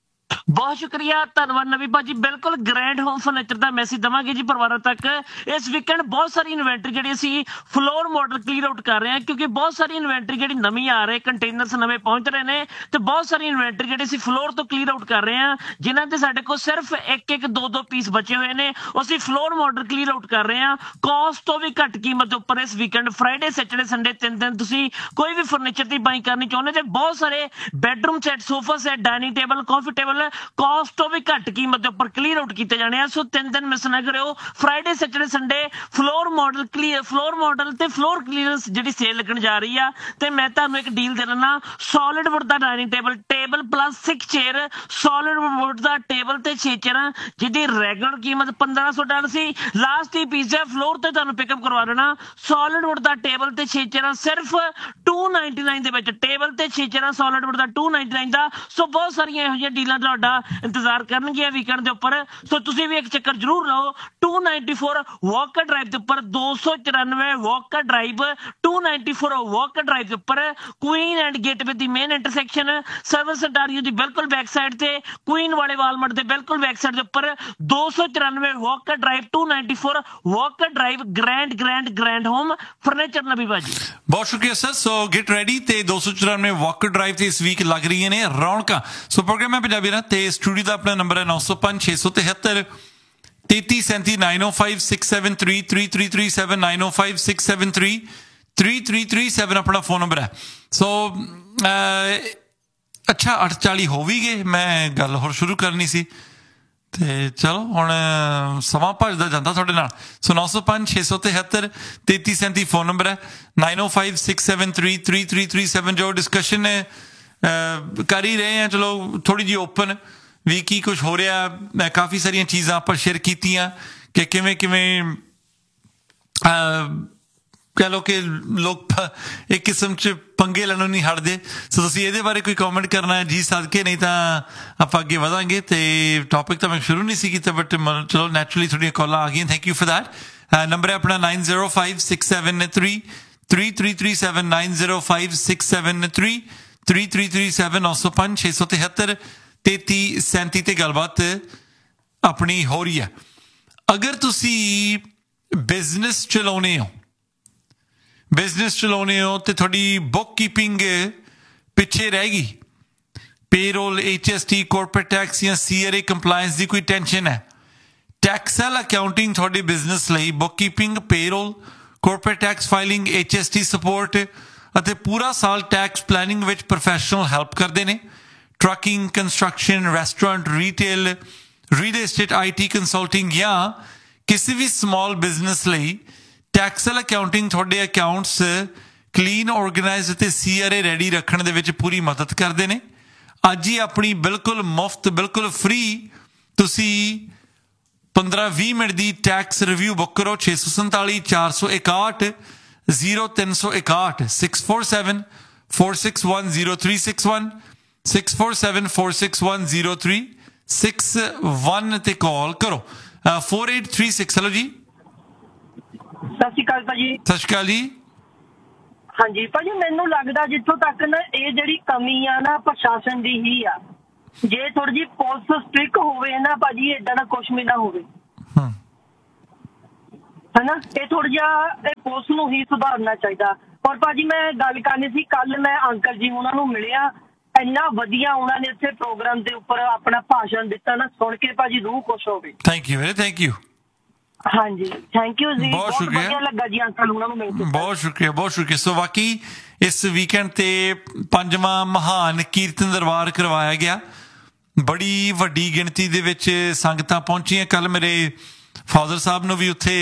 ਬਹੁਤ ਸ਼ੁਕਰੀਆ ਧੰਨਵਾਦ ਨਵੀ ਭਾਜੀ ਬਿਲਕੁਲ ਗ੍ਰੈਂਡ ਹੋਮ ਫਰਨੀਚਰ ਦਾ ਮੈਸੇਜ ਦਵਾਂਗੇ ਜੀ ਪਰਿਵਾਰਾਂ ਤੱਕ ਇਸ ਵੀਕਐਂਡ ਬਹੁਤ ਸਾਰੀ ਇਨਵੈਂਟਰੀ ਜਿਹੜੀ ਅਸੀਂ ਫਲੋਰ ਮਾਡਲ ਕਲੀਅਰ ਆਊਟ ਕਰ ਰਹੇ ਹਾਂ ਕਿਉਂਕਿ ਬਹੁਤ ਸਾਰੀ ਇਨਵੈਂਟਰੀ ਜਿਹੜੀ ਨਵੀਂ ਆ ਰਹੀ ਕੰਟੇਨਰਸ ਨਵੇਂ ਪਹੁੰਚ ਰਹੇ ਨੇ ਤੇ ਬਹੁਤ ਸਾਰੀ ਇਨਵੈਂਟਰੀ ਜਿਹੜੀ ਅਸੀਂ ਫਲੋਰ ਤੋਂ ਕਲੀਅਰ ਆਊਟ ਕਰ ਰਹੇ ਹਾਂ ਜਿਨ੍ਹਾਂ ਤੇ ਸਾਡੇ ਕੋਲ ਸਿਰਫ ਇੱਕ ਇੱਕ ਦੋ ਦੋ ਪੀਸ ਬਚੇ ਹੋਏ ਨੇ ਅਸੀਂ ਫਲੋਰ ਮਾਡਲ ਕਲੀਅਰ ਆਊਟ ਕਰ ਰਹੇ ਹਾਂ ਕਾਸਟ ਤੋਂ ਵੀ ਘੱਟ ਕੀਮਤ ਦੇ ਉੱਪਰ ਇਸ ਵੀਕਐਂਡ ਫਰਾਈਡੇ ਸੈਟਰਡੇ ਸੰਡੇ ਤਿੰਨ ਦਿਨ ਤੁਸੀਂ ਕੋਈ ਵੀ ਫਰਨੀਚਰ ਦੀ ਬਾਈ ਕਰਨੀ ਚਾਹੁੰਦੇ ਤੇ ਬਹੁਤ ਸਾਰੇ bedroom set sofa set dining table ਕਾਫੀ ਟੇਬਲ ਕਾਸਟ ਤੋਂ ਵੀ ਘੱਟ ਕੀਮਤ ਦੇ ਉੱਪਰ ਕਲੀਅਰ ਆਊਟ ਕੀਤੇ ਜਾਣੇ ਆ ਸੋ ਤਿੰਨ ਦਿਨ ਮਿਸ ਨਾ ਕਰਿਓ Friday Saturday Sunday floor model clear floor model ਤੇ ਫਲੋਰ ਕਲੀਅਰੈਂਸ ਜਿਹੜੀ ਸੇਲ ਲੱਗਣ ਜਾ ਰਹੀ ਆ ਤੇ ਮੈਂ ਤੁਹਾਨੂੰ ਇੱਕ ਡੀਲ ਦੇ ਦਿੰਦਾ ਸੋਲਿਡ ਵੁੱਡ ਦਾ dining table table plus six chair solid wood ਦਾ ਟੇਬਲ ਤੇ ਛੇ ਚੇਅਰਾਂ ਜਿਹਦੀ ਰੈਗੂਲਰ ਕੀਮਤ ਪੰਦਰਾਂ ਸੌ ਡਾਲਰ ਸੀ ਲਾਸਟ ਹੀ ਪੀਸ ਹੈ ਫਲੋਰ ਤੇ ਤੁਹਾਨੂੰ ਪਿਕਅਪ ਕਰਵਾ ਦੇਣਾ ਸੋਲਿਡ ਵੁੱਡ ਦਾ ਟੇਬਲ ਤੇ ਛੇ ਚੇਅਰਾਂ ਸਿਰਫ ਟੂ ਨਾਈਨਟੀ ਨਾਈਨ ਦੇ ਵਿੱਚ ਟੇਬਲ ਤੇ ਛੇ ਚੇਅਰਾਂ solid wood the to ninety nine ਦਾ ਸੋ ਬਹੁਤ ਸਾਰੀਆਂ ਇਹੋ ਜਿਹੀਆਂ ਡੀਲਾਂ ਤੁਹਾਡਾ ਇੰਤਜ਼ਾਰ ਕਰਨਗੇ ਵੀਕਐਂਡ ਦੇ ਉੱਪਰ ਸੋ ਤੁਸੀਂ ਵੀ ਇੱਕ ਚੱਕਰ ਜ਼ਰੂਰ ਲਾਓ to ninety four Walker drive ਦੇ ਉੱਪਰ ਦੋ ਸੌ ਚੁਰਾਨਵੇਂ Walker drive to ninety four Walker drive ਦੇ ਉੱਪਰ Queen and gateway the main intersection service Ontario ਦੀ ਬਿਲਕੁਲ ਬੈਕ ਸਾਈਡ ਤੇ ਕੁਈਨ ਵਾਲੇ ਵਾਲਮਾਰਟ ਦੇ ਬਿਲਕੁਲ ਬੈਕ ਸਾਈਡ ਦੇ ਉੱਪਰ ਦੋ ਸੌ ਚੁਰਾਨਵੇਂ Walker drive to ninety four Walker drive grand grand grand home furniture ਨਵੀ ਭਾਜੀ ਬਹੁਤ ਸ਼ੁਕਰੀਆ ਸਰ ਸੋ ਗੈਟ ਰੈਡੀ ਤੇ ਦੋ ਸੌ ਚੁਰਾਨਵੇਂ ਵਾਕਰ ਡਰਾਈਵ ਤੇ ਇਸ ਵੀਕ ਲੱਗ ਰਹੀਆਂ ਨੇ ਰੌਣਕਾਂ ਸੋ ਪ੍ਰੋਗਰਾਮ ਹੈ ਪੰਜਾਬੀ ਨਾ ਤੇ ਸਟੂਡੀਓ ਦਾ ਆਪਣਾ ਨੰਬਰ ਹੈ ਨੌ ਸੌ ਪੰਜ ਛੇ ਸੌ ਤਿਹੱਤਰ ਤੇਤੀ ਸੈਂਤੀ ਨਾਈਨ ਓ five six seven three three three three seven nine ਓ five six seven three three three three seven ਆਪਣਾ ਫੋਨ ਨੰਬਰ ਹੈ ਸੋ ਅੱਛਾ ਅੱਠ ਚਾਲੀ ਹੋ ਵੀ ਗਏ, ਮੈਂ ਗੱਲ ਹੋਰ ਸ਼ੁਰੂ ਕਰਨੀ ਸੀ ਤੇ ਚਲੋ ਹੁਣ ਸਮਾਂ ਭੱਜਦਾ ਜਾਂਦਾ ਤੁਹਾਡੇ ਨਾਲ। ਸੋ ਨੌ ਸੌ ਪੰਜ ਛੇ ਸੌ ਤਿਹੱਤਰ ਤੇਤੀ ਸੈਂਤੀ ਫੋਨ ਨੰਬਰ ਹੈ। ਨਾਈਨ ਓ five six seven three three three three seven ਜੋ ਡਿਸਕਸ਼ਨ ਕਰ ਹੀ ਰਹੇ ਹਾਂ, ਚਲੋ ਥੋੜ੍ਹੀ ਜਿਹੀ ਓਪਨ ਵੀ ਕੀ ਕੁਛ ਹੋ ਰਿਹਾ। ਕਾਫੀ ਸਾਰੀਆਂ ਚੀਜ਼ਾਂ ਆਪਾਂ ਸ਼ੇਅਰ ਕੀਤੀਆਂ ਕਿ ਕਿਵੇਂ ਕਿਵੇਂ ਕਹਿ ਲਓ ਕਿ ਲੋਕ ਇੱਕ ਕਿਸਮ 'ਚ ਪੰਗੇ ਲੈਣੋਂ ਨਹੀਂ ਹਟਦੇ। ਸੋ ਤੁਸੀਂ ਇਹਦੇ ਬਾਰੇ ਕੋਈ ਕੌਮੈਂਟ ਕਰਨਾ ਹੈ ਜੀ ਸਦਕੇ, ਨਹੀਂ ਤਾਂ ਆਪਾਂ ਅੱਗੇ ਵਧਾਂਗੇ। ਤੇ ਟੌਪਿਕ ਤਾਂ ਮੈਂ ਸ਼ੁਰੂ ਨਹੀਂ ਸੀ ਕੀਤਾ ਬਟ ਚਲੋ ਨੈਚੁਰਲੀ ਥੋੜ੍ਹੀਆਂ ਕਾਲਾਂ ਆ ਗਈਆਂ। Thank you for that. Number ਹੈ ਆਪਣਾ nine zero five six seven three three three three seven nine zero five six seven three three three three seven ਨੌ ਸੌ ਪੰਜ ਛੇ ਸੌ ਤਿਹੱਤਰ ਤੇਤੀ ਸੈਂਤੀ ਤੇ ਗੱਲਬਾਤ ਆਪਣੀ ਹੋ ਰਹੀ ਹੈ। ਅਗਰ ਤੁਸੀਂ ਬਿਜ਼ਨਸ ਚਲਾਉਂਦੇ ਹੋ ਬਿਜ਼ਨਸ ਚਲਾਉਂਦੇ ਹੋ ਤੇ ਤੁਹਾਡੀ ਬੁੱਕ ਕੀਪਿੰਗ ਪਿੱਛੇ ਰਹਿ ਗਈ, payroll, H S T, corporate tax ਜਾਂ ਸੀ ਆਰ ਏ ਕੰਪਲਾਇੰਸ ਦੀ ਕੋਈ ਟੈਨਸ਼ਨ ਹੈ, ਟੈਕਸਲ ਅਕਾਊਂਟਿੰਗ ਤੁਹਾਡੇ ਬਿਜ਼ਨਸ ਲਈ book keeping, payroll, corporate tax filing, H S T support ਅਤੇ ਪੂਰਾ ਸਾਲ ਟੈਕਸ ਪਲੈਨਿੰਗ ਵਿੱਚ ਪ੍ਰੋਫੈਸ਼ਨਲ ਹੈਲਪ ਕਰਦੇ ਨੇ। Trucking, construction, restaurant, retail, real estate, I T consulting ਜਾਂ ਕਿਸੇ ਵੀ ਸਮਾਲ ਬਿਜ਼ਨਸ ਲਈ ਟੈਕਸਲ ਅਕਾਊਂਟਿੰਗ ਤੁਹਾਡੇ ਅਕਾਊਂਟਸ ਕਲੀਨ, ਔਰਗੇਨਾਈਜ਼ ਅਤੇ ਸੀ ਆਰ ਏ ਰੈਡੀ ਰੱਖਣ ਦੇ ਵਿੱਚ ਪੂਰੀ ਮਦਦ ਕਰਦੇ ਨੇ। ਅੱਜ ਹੀ ਆਪਣੀ ਬਿਲਕੁਲ ਮੁਫਤ, ਬਿਲਕੁਲ ਫ੍ਰੀ ਤੁਸੀਂ ਪੰਦਰਾਂ ਵੀਹ ਮਿੰਟ ਦੀ ਟੈਕਸ ਰਿਵਿਊ ਬੁੱਕ ਕਰੋ। ਛੇ ਸੌ ਸੰਤਾਲੀ ਚਾਰ ਸੌ ਇਕਾਹਠ ਜ਼ੀਰੋ ਤਿੰਨ ਸੌ ਇਕਾਹਠ six four seven four six one zero three six one six four seven four six one zero three six one ਤੇ ਕਾਲ ਕਰੋ। Four eight three six. Hello ਜੀ, ਸਤਿ ਸ਼੍ਰੀ ਅਕਾਲ ਭਾਜੀ। ਸਤਿ ਸ਼੍ਰੀ ਅਕਾਲ ਜੀ। ਹਾਂਜੀ ਭਾਜੀ, ਮੈਨੂੰ ਲੱਗਦਾ ਜਿੱਥੋਂ ਤੱਕ ਨਾ ਇਹ ਜਿਹੜੀ ਕਮੀ ਆ ਨਾ ਪ੍ਰਸ਼ਾਸਨ ਦੀ ਹੀ ਆ। ਜੇ ਥੋੜੀ ਜਿਹੀ ਪੁਲਿਸ ਸਟ੍ਰਿਕ ਹੋਵੇ ਨਾ ਭਾਜੀ, ਏਦਾਂ ਦਾ ਕੁਛ ਵੀ ਨਾ ਹੋਵੇ ਹਨਾ। ਇਹ ਥੋੜਾ ਜਿਹਾ ਇਹ ਪੁਲਿਸ ਨੂੰ ਹੀ ਸੁਧਾਰਨਾ ਚਾਹੀਦਾ। ਔਰ ਭਾਜੀ ਮੈਂ ਗੱਲ ਕਰਨੀ ਸੀ, ਕੱਲ ਮੈਂ ਅੰਕਲ ਜੀ ਉਹਨਾਂ ਨੂੰ ਮਿਲਿਆ, ਇੰਨਾ ਵਧੀਆ ਉਹਨਾਂ ਨੇ ਇੱਥੇ ਪ੍ਰੋਗਰਾਮ ਦੇ ਉੱਪਰ ਆਪਣਾ ਭਾਸ਼ਣ ਦਿੱਤਾ ਨਾ, ਸੁਣ ਕੇ ਭਾਜੀ ਰੂਹ ਖੁਸ਼ ਹੋ ਗਈ। ਥੈਂਕ ਯੂ ਵੀਰੇ, ਥੈਂਕ ਯੂ। ਹਾਂਜੀ ਥੈਂਕ ਯੂ ਜੀ, ਬਹੁਤ ਸ਼ੁਕਰੀਆ, ਵਧੀਆ ਲੱਗਾ ਜੀ ਅੰਕਲ ਉਹਨਾਂ ਨੂੰ ਮਿਲ ਕੇ। ਬਹੁਤ ਸ਼ੁਕਰੀਆ, ਬਹੁਤ ਸ਼ੁਕਰੀਆ। ਸੋ ਵਾਕਈ ਇਸ ਵੀਕਐਂਡ ਤੇ ਪੰਜਵਾਂ ਮਹਾਨ ਕੀਰਤਨ ਦਰਬਾਰ ਕਰਵਾਇਆ ਗਿਆ, ਬੜੀ ਵੱਡੀ ਗਿਣਤੀ ਦੇ ਵਿੱਚ ਸੰਗਤਾਂ ਪਹੁੰਚੀਆਂ। ਕੱਲ ਮੇਰੇ ਫਾਦਰ ਸਾਹਿਬ ਨੂੰ ਵੀ ਉੱਥੇ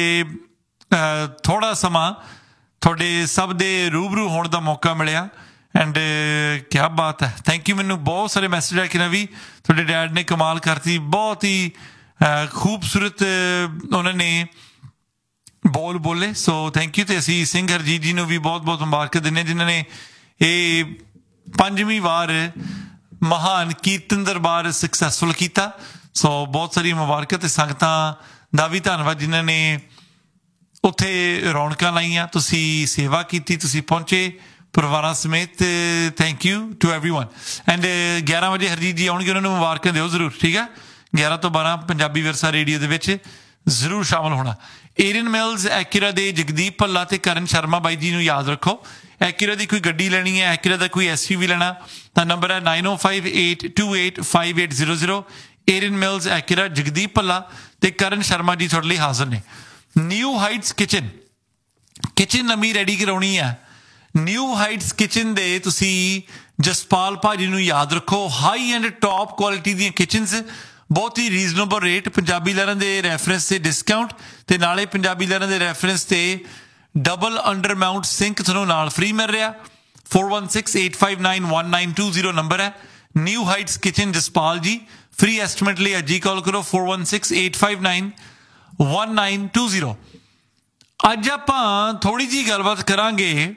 ਥੋੜਾ ਸਮਾਂ ਤੁਹਾਡੇ ਸਭ ਦੇ ਰੂਬਰੂ ਹੋਣ ਦਾ ਮੌਕਾ ਮਿਲਿਆ ਐਂਡ ਕਿਆ ਬਾਤ ਹੈ। Thank you. ਮੈਨੂੰ ਬਹੁਤ ਸਾਰੇ ਮੈਸੇਜ ਆਏ ਕਿ ਨਾ ਵੀ ਤੁਹਾਡੇ ਡੈਡ ਨੇ ਕਮਾਲ ਕਰਤੀ, ਬਹੁਤ ਹੀ ਖੂਬਸੂਰਤ ਉਹਨਾਂ ਨੇ ਬੋਲ ਬੋਲੇ। So thank you. ਤੇ ਅਸੀਂ ਸਿੰਘ ਹਰਜੀਤ ਜੀ ਨੂੰ ਵੀ ਬਹੁਤ ਬਹੁਤ ਮੁਬਾਰਕਾਂ ਦਿੰਦੇ ਜਿਨ੍ਹਾਂ ਨੇ ਇਹ ਪੰਜਵੀਂ ਵਾਰ ਮਹਾਨ ਕੀਰਤਨ ਦਰਬਾਰ ਸਕਸੈਸਫੁਲ ਕੀਤਾ। ਸੋ ਬਹੁਤ ਸਾਰੀ ਮੁਬਾਰਕਾਂ ਤੇ ਸੰਗਤਾਂ ਦਾ ਵੀ ਧੰਨਵਾਦ ਜਿਨ੍ਹਾਂ ਨੇ ਉੱਥੇ ਰੌਣਕਾਂ ਲਾਈਆਂ, ਤੁਸੀਂ ਸੇਵਾ ਕੀਤੀ, ਤੁਸੀਂ ਪਹੁੰਚੇ ਪਰਿਵਾਰਾਂ ਸਮੇਤ। Thank you to everyone. And ਗਿਆਰਾਂ ਵਜੇ ਹਰਜੀਤ ਜੀ ਆਉਣਗੇ, ਉਹਨਾਂ ਨੂੰ ਮੁਬਾਰਕਾਂ ਦਿਓ ਜ਼ਰੂਰ, ਠੀਕ ਹੈ। ਗਿਆਰਾਂ ਤੋਂ ਬਾਰਾਂ ਪੰਜਾਬੀ ਵਿਰਸਾ ਰੇਡੀਓ ਦੇ ਵਿੱਚ ਜ਼ਰੂਰ ਸ਼ਾਮਲ ਹੋਣਾ। ਏਰੀਅਨ ਮਿਲਜ਼, ਐਕੁਰਾ ਦੇ ਜਗਦੀਪ ਭੱਲਾ ਤੇ ਕਰਨ ਸ਼ਰਮਾ ਬਾਈ ਜੀ ਨੂੰ ਯਾਦ ਰੱਖੋ। ਐਕੁਰਾ ਦੀ ਕੋਈ ਗੱਡੀ ਲੈਣੀ ਹੈ, ਐਕੁਰਾ ਦਾ ਕੋਈ ਐਸ ਯੂ ਵੀ ਲੈਣਾ ਤਾਂ ਨੰਬਰ ਹੈ ਨਾਈਨ ਓ five eight two eight five eight zero zero. ਏਰੀਅਨ mills, ਐਕੁਰਾ, Jagdeep Bhalla ਤੇ ਕਰਨ ਸ਼ਰਮਾ ਜੀ ਤੁਹਾਡੇ ਲਈ ਹਾਜ਼ਰ ਨੇ। ਨਿਊ ਹਾਈਟਸ ਕਿਚਨ, ਕਿਚਨ ਨਵੀਂ ਰੈਡੀ ਕਰਾਉਣੀ ਹੈ। ਨਿਊ ਹਾਈਟਸ ਕਿਚਨ ਦੇ ਤੁਸੀਂ ਜਸਪਾਲ ਭਾਜੀ ਨੂੰ ਯਾਦ ਰੱਖੋ। ਹਾਈ ਐਂਡ ਟੌਪ ਕੁਆਲਿਟੀ ਦੀਆਂ ਕਿਚਨਸ, ਬਹੁਤ ਹੀ ਰੀਜ਼ਨੇਬਲ ਰੇਟ, ਪੰਜਾਬੀ ਲਹਿਰਾਂ ਦੇ ਰੈਫਰੈਂਸ ਤੇ ਡਿਸਕਾਊਂਟ ਤੇ ਨਾਲੇ ਪੰਜਾਬੀ ਲਹਿਰਾਂ ਦੇ ਰੈਫਰੈਂਸ ਤੇ ਡਬਲ ਅੰਡਰ ਮਾਊਂਟ ਸਿੰਕ ਤੁਹਾਨੂੰ ਨਾਲ ਫ੍ਰੀ ਮਿਲ ਰਿਹਾ। Four one six eight five nine one nine two zero number ਹੈ। ਨਿਊ ਹਾਈਟਸ ਕਿਚਨ ਜਸਪਾਲ ਜੀ। ਫ੍ਰੀ ਐਸਟੀਮੇਟ ਲਈ ਅੱਜ ਹੀ ਕਾਲ ਕਰੋ four one six eight five nine one nine two zero. ਅੱਜ ਆਪਾਂ ਥੋੜੀ ਜਿਹੀ ਗੱਲਬਾਤ ਕਰਾਂਗੇ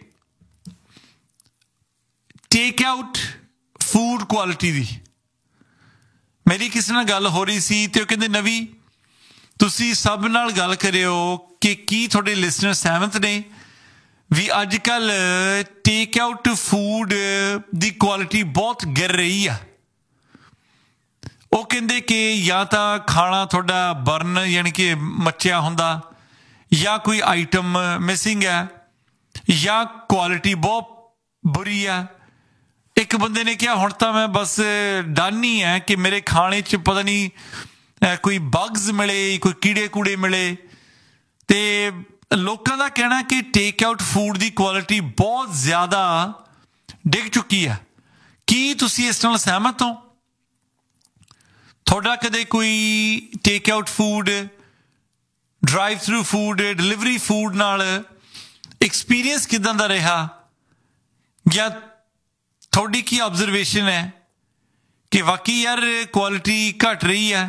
ਟੇਕ ਆਊਟ ਫੂਡ ਕੁਆਲਿਟੀ ਦੀ। ਮੇਰੀ ਕਿਸੇ ਨਾਲ ਗੱਲ ਹੋ ਰਹੀ ਸੀ ਤੇ ਉਹ ਕਹਿੰਦੇ ਨਵੀਂ ਤੁਸੀਂ ਸਭ ਨਾਲ ਗੱਲ ਕਰਿਓ ਕਿ ਕੀ ਤੁਹਾਡੇ ਲਿਸਨਰ ਸਹਿਮਤ ਨੇ ਵੀ ਅੱਜ ਕੱਲ ਟੇਕ ਆਊਟ ਫੂਡ ਦੀ ਕੁਆਲਿਟੀ ਬਹੁਤ ਗਿਰ ਰਹੀ ਆ। ਉਹ ਕਹਿੰਦੇ ਕਿ ਜਾਂ ਤਾਂ ਖਾਣਾ ਤੁਹਾਡਾ ਬਰਨ ਯਾਨੀ ਕਿ ਮੱਚਿਆ ਹੁੰਦਾ, ਜਾਂ ਕੋਈ ਆਈਟਮ ਮਿਸਿੰਗ ਹੈ, ਜਾਂ ਕੁਆਲਿਟੀ ਬਹੁਤ ਬੁਰੀ ਆ। ਇੱਕ ਬੰਦੇ ਨੇ ਕਿਹਾ ਹੁਣ ਤਾਂ ਮੈਂ ਬਸ ਡਨ ਹੀ ਹੈ ਕਿ ਮੇਰੇ ਖਾਣੇ 'ਚ ਪਤਾ ਨਹੀਂ ਕੋਈ ਬਗਜ਼ ਮਿਲੇ, ਕੋਈ ਕੀੜੇ ਕੂੜੇ ਮਿਲੇ। ਤੇ ਲੋਕਾਂ ਦਾ ਕਹਿਣਾ ਕਿ ਟੇਕ ਆਊਟ ਫੂਡ ਦੀ ਕੁਆਲਿਟੀ ਬਹੁਤ ਜ਼ਿਆਦਾ ਡਿੱਗ ਚੁੱਕੀ ਹੈ। ਕੀ ਤੁਸੀਂ ਇਸ ਨਾਲ ਸਹਿਮਤ ਹੋ? ਤੁਹਾਡਾ ਕਦੇ ਕੋਈ take out food, drive through food, delivery food ਨਾਲ ਐਕਸਪੀਰੀਅੰਸ ਕਿਦਾਂ ਦਾ ਰਿਹਾ, ਜਾਂ ਤੁਹਾਡੀ ਕੀ ਆਬਜ਼ਰਵੇਸ਼ਨ ਹੈ ਕਿ ਵਾਕਈ ਯਾਰ ਕੁਆਲਿਟੀ ਘੱਟ ਰਹੀ ਹੈ?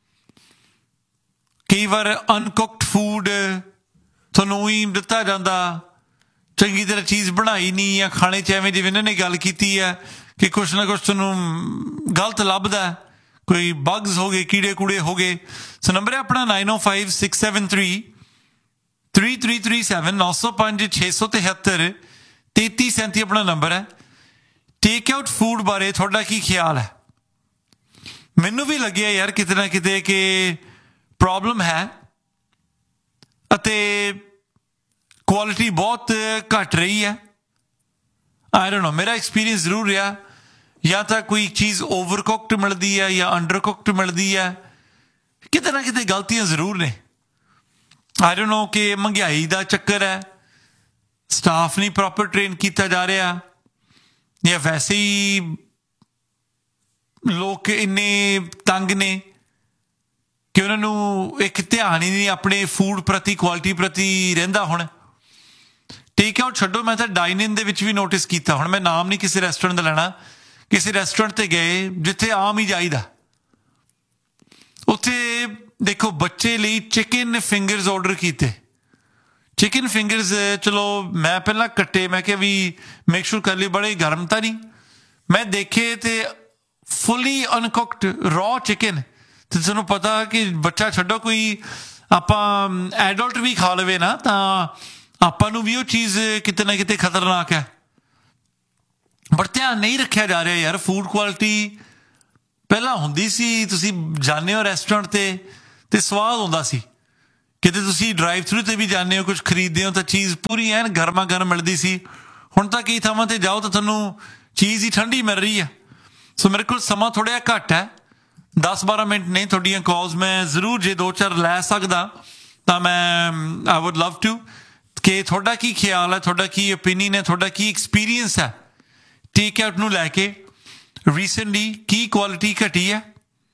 ਕਈ ਵਾਰ ਅਨਕੁਕਡ ਫੂਡ ਤੁਹਾਨੂੰ ਹੀ ਦਿੱਤਾ ਜਾਂਦਾ, ਚੰਗੀ ਤਰ੍ਹਾਂ ਚੀਜ਼ ਬਣਾਈ ਨਹੀਂ, ਜਾਂ ਖਾਣੇ 'ਚ ਐਵੇਂ ਜਿਵੇਂ ਇਹਨਾਂ ਨੇ ਗੱਲ ਕੀਤੀ ਹੈ ਕਿ ਕੁਛ ਨਾ ਕੁਛ ਤੁਹਾਨੂੰ ਗਲਤ ਲੱਭਦਾ, ਕੋਈ ਬਗਸ ਹੋ ਗਏ, ਕੀੜੇ ਕੂੜੇ ਹੋ ਗਏ। ਸੋ ਨੰਬਰ ਹੈ ਆਪਣਾ ਨਾਈਨ ਓ five six seven three three three three seven, ਨੌ ਸੌ ਪੰਜ ਛੇ ਸੌ ਤਿਹੱਤਰ ਤੇਤੀ ਸੈਂਤੀ ਆਪਣਾ ਨੰਬਰ ਹੈ। ਟੇਕ ਆਊਟ ਫੂਡ ਬਾਰੇ ਤੁਹਾਡਾ ਕੀ ਖਿਆਲ ਹੈ? ਮੈਨੂੰ ਵੀ ਲੱਗਿਆ ਯਾਰ ਕਿਤੇ ਨਾ ਕਿਤੇ ਕਿ ਪ੍ਰੋਬਲਮ ਹੈ ਅਤੇ ਕੁਆਲਿਟੀ ਬਹੁਤ ਘੱਟ ਰਹੀ ਹੈ। ਆਈ ਡੋਂਟ ਨੋ, ਮੇਰਾ ਐਕਸਪੀਰੀਅੰਸ ਜ਼ਰੂਰ ਰਿਹਾ, ਜਾਂ ਤਾਂ ਕੋਈ ਚੀਜ਼ ਓਵਰ ਕੁਕਡ ਮਿਲਦੀ ਹੈ ਜਾਂ ਅੰਡਰ ਕੁਕਡ ਮਿਲਦੀ ਹੈ, ਕਿਤੇ ਨਾ ਕਿਤੇ ਗਲਤੀਆਂ ਜ਼ਰੂਰ ਨੇ। ਆਈ ਡੋਂਟ ਨੋ ਕਿ ਮਹਿੰਗਾਈ ਦਾ ਚੱਕਰ ਹੈ, ਸਟਾਫ ਨਹੀਂ ਪ੍ਰੋਪਰ ਟ੍ਰੇਨ ਕੀਤਾ ਜਾ ਰਿਹਾ, ਜਾਂ ਵੈਸੇ ਹੀ ਲੋਕ ਇੰਨੇ ਤੰਗ ਨੇ ਕਿ ਉਹਨਾਂ ਨੂੰ ਇੱਕ ਧਿਆਨ ਹੀ ਨਹੀਂ ਆਪਣੇ ਫੂਡ ਪ੍ਰਤੀ, ਕੁਆਲਿਟੀ ਪ੍ਰਤੀ ਰਹਿੰਦਾ। ਹੁਣ ਟੇਕ ਆਊਟ ਛੱਡੋ, ਮੈਂ ਤਾਂ ਡਾਈਨ ਇਨ ਦੇ ਵਿੱਚ ਵੀ ਨੋਟਿਸ ਕੀਤਾ। ਹੁਣ ਮੈਂ ਨਾਮ ਨਹੀਂ ਕਿਸੇ ਰੈਸਟੋਰੈਂਟ ਦਾ ਲੈਣਾ, ਕਿਸੇ ਰੈਸਟੋਰੈਂਟ ਤੇ ਗਏ ਜਿੱਥੇ ਆਮ ਹੀ ਜਾਈਦਾ, ਉੱਥੇ ਦੇਖੋ ਬੱਚੇ ਲਈ ਚਿਕਨ ਫਿੰਗਰਸ ਆਰਡਰ ਕੀਤੇ। ਚਿਕਨ ਫਿੰਗਰਸ ਚਲੋ ਮੈਂ ਪਹਿਲਾਂ ਕੱਟੇ, ਮੈਂ ਕਿਹਾ ਵੀ ਮੇਕ ਸ਼ੋਰ ਕਰ ਲਈ ਬੜੇ ਗਰਮ ਤਾਂ ਨਹੀਂ, ਮੈਂ ਦੇਖੇ ਤੇ ਫੁੱਲੀ ਅਨਕੁਕਡ ਰॉ ਚਿਕਨ। ਤੇ ਤੁਹਾਨੂੰ ਪਤਾ ਕਿ ਬੱਚਾ ਛੱਡੋ, ਕੋਈ ਆਪਾਂ ਐਡਲਟ ਵੀ ਖਾ ਲਵੇ ਨਾ ਤਾਂ ਆਪਾਂ ਨੂੰ ਵੀ ਉਹ ਚੀਜ਼ ਕਿਤੇ ਨਾ ਕਿਤੇ ਖਤਰਨਾਕ ਹੈ। ਬਟ ਧਿਆਨ ਨਹੀਂ ਰੱਖਿਆ ਜਾ ਰਿਹਾ ਯਾਰ। ਫੂਡ ਕੁਆਲਿਟੀ ਪਹਿਲਾਂ ਹੁੰਦੀ ਸੀ, ਤੁਸੀਂ ਜਾਂਦੇ ਹੋ ਰੈਸਟੋਰੈਂਟ ਤੇ ਤੇ ਸਵਾਦ ਹੁੰਦਾ ਸੀ, ਕਿਤੇ ਤੁਸੀਂ ਡਰਾਈਵ ਥਰੂ ਤੇ ਵੀ ਜਾਂਦੇ ਹੋ, ਕੁਝ ਖਰੀਦਦੇ ਹੋ ਤਾਂ ਚੀਜ਼ ਪੂਰੀ ਐਨ ਗਰਮਾ ਗਰਮ ਮਿਲਦੀ ਸੀ। ਹੁਣ ਤਾਂ ਕਈ ਥਾਵਾਂ ਤੇ ਜਾਓ ਤਾਂ ਤੁਹਾਨੂੰ ਚੀਜ਼ ਹੀ ਠੰਡੀ ਮਿਲ ਰਹੀ ਹੈ। ਸੋ ਮੇਰੇ ਕੋਲ ਸਮਾਂ ਥੋੜ੍ਹਾ ਜਿਹਾ ਘੱਟ ਹੈ, ਦਸ ਬਾਰਾਂ ਮਿੰਟ ਨਹੀਂ। ਤੁਹਾਡੀਆਂ ਕਾਲਸ ਮੈਂ ਜ਼ਰੂਰ ਜੇ ਦੋ ਚਾਰ ਲੈ ਸਕਦਾ ਤਾਂ ਮੈਂ ਆਈ ਵੁੱਡ ਲਵ ਟੂ, ਕਿ ਤੁਹਾਡਾ ਕੀ ਖਿਆਲ ਹੈ, ਤੁਹਾਡਾ ਕੀ ਓਪੀਨੀਅਨ ਹੈ, ਤੁਹਾਡਾ ਕੀ ਐਕਸਪੀਰੀਅੰਸ ਹੈ ਟੇਕ ਆਊਟ ਨੂੰ ਲੈ ਕੇ। ਰੀਸੈਂਟਲੀ ਕੀ ਕੁਆਲਿਟੀ ਘਟੀ ਹੈ,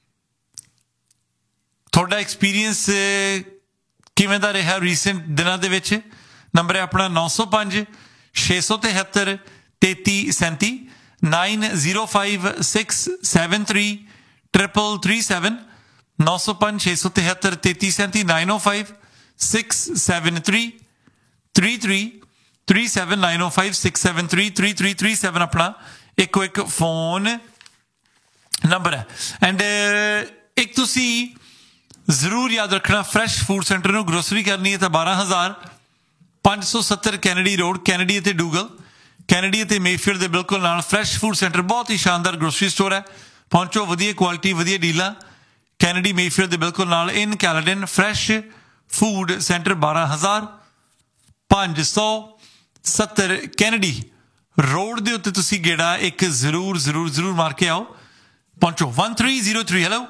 ਤੁਹਾਡਾ ਐਕਸਪੀਰੀਅੰਸ ਕਿਵੇਂ ਦਾ ਰਿਹਾ ਰੀਸੈਂਟ ਦਿਨਾਂ ਦੇ ਵਿੱਚ? ਨੰਬਰ ਹੈ ਆਪਣਾ ਨੌ ਸੌ ਪੰਜ ਛੇ ਸੌ ਤਿਹੱਤਰ ਤੇਤੀ ਸੈਂਤੀ, nine zero five six seven three triple three seven, ਨੌ ਸੌ ਪੰਜ ਛੇ ਸੌ ਤਿਹੱਤਰ ਤੇਤੀ ਸੈਂਤੀ, ਨਾਈਨ ਓ five six seven three three three three seven, nine ਓ five six seven three three three three seven ਆਪਣਾ ਇੱਕੋ ਇੱਕ ਫੋਨ ਨੰਬਰ ਹੈ। ਐਂਡ ਇੱਕ ਤੁਸੀਂ ਜ਼ਰੂਰ ਯਾਦ ਰੱਖਣਾ, ਫਰੈਸ਼ ਫੂਡ ਸੈਂਟਰ ਨੂੰ ਗਰੋਸਰੀ ਕਰਨੀ ਹੈ ਤਾਂ ਬਾਰਾਂ ਹਜ਼ਾਰ ਪੰਜ ਸੌ ਸੱਤਰ ਕੈਨੇਡੀ ਰੋਡ, ਕੈਨੇਡੀ ਅਤੇ ਡੂਗਲ, ਕੈਨੇਡੀ ਅਤੇ ਮੇਫੀਲਡ ਦੇ ਬਿਲਕੁਲ ਨਾਲ ਫਰੈਸ਼ ਫੂਡ ਸੈਂਟਰ। ਬਹੁਤ ਹੀ ਸ਼ਾਨਦਾਰ ਗਰੋਸਰੀ ਸਟੋਰ ਹੈ, ਪਹੁੰਚੋ, ਵਧੀਆ ਕੁਆਲਿਟੀ, ਵਧੀਆ ਡੀਲਾਂ, ਕੈਨੇਡੀ ਮੇਫੀਲਡ ਦੇ ਬਿਲਕੁਲ ਨਾਲ ਇਨ ਕੈਲਡਨ। ਫਰੈਸ਼ ਫੂਡ ਸੈਂਟਰ ਬਾਰਾਂ ਹਜ਼ਾਰ ਪੰਜ ਸੌ ਸੱਤਰ ਕੈਨੇਡੀ ਰੋਡ ਦੇ ਉੱਤੇ ਤੁਸੀਂ ਗੇੜਾ ਇੱਕ ਜ਼ਰੂਰ ਜ਼ਰੂਰ ਜ਼ਰੂਰ ਮਾਰ ਕੇ ਆਓ, ਪਹੁੰਚੋ। One three zero three, hello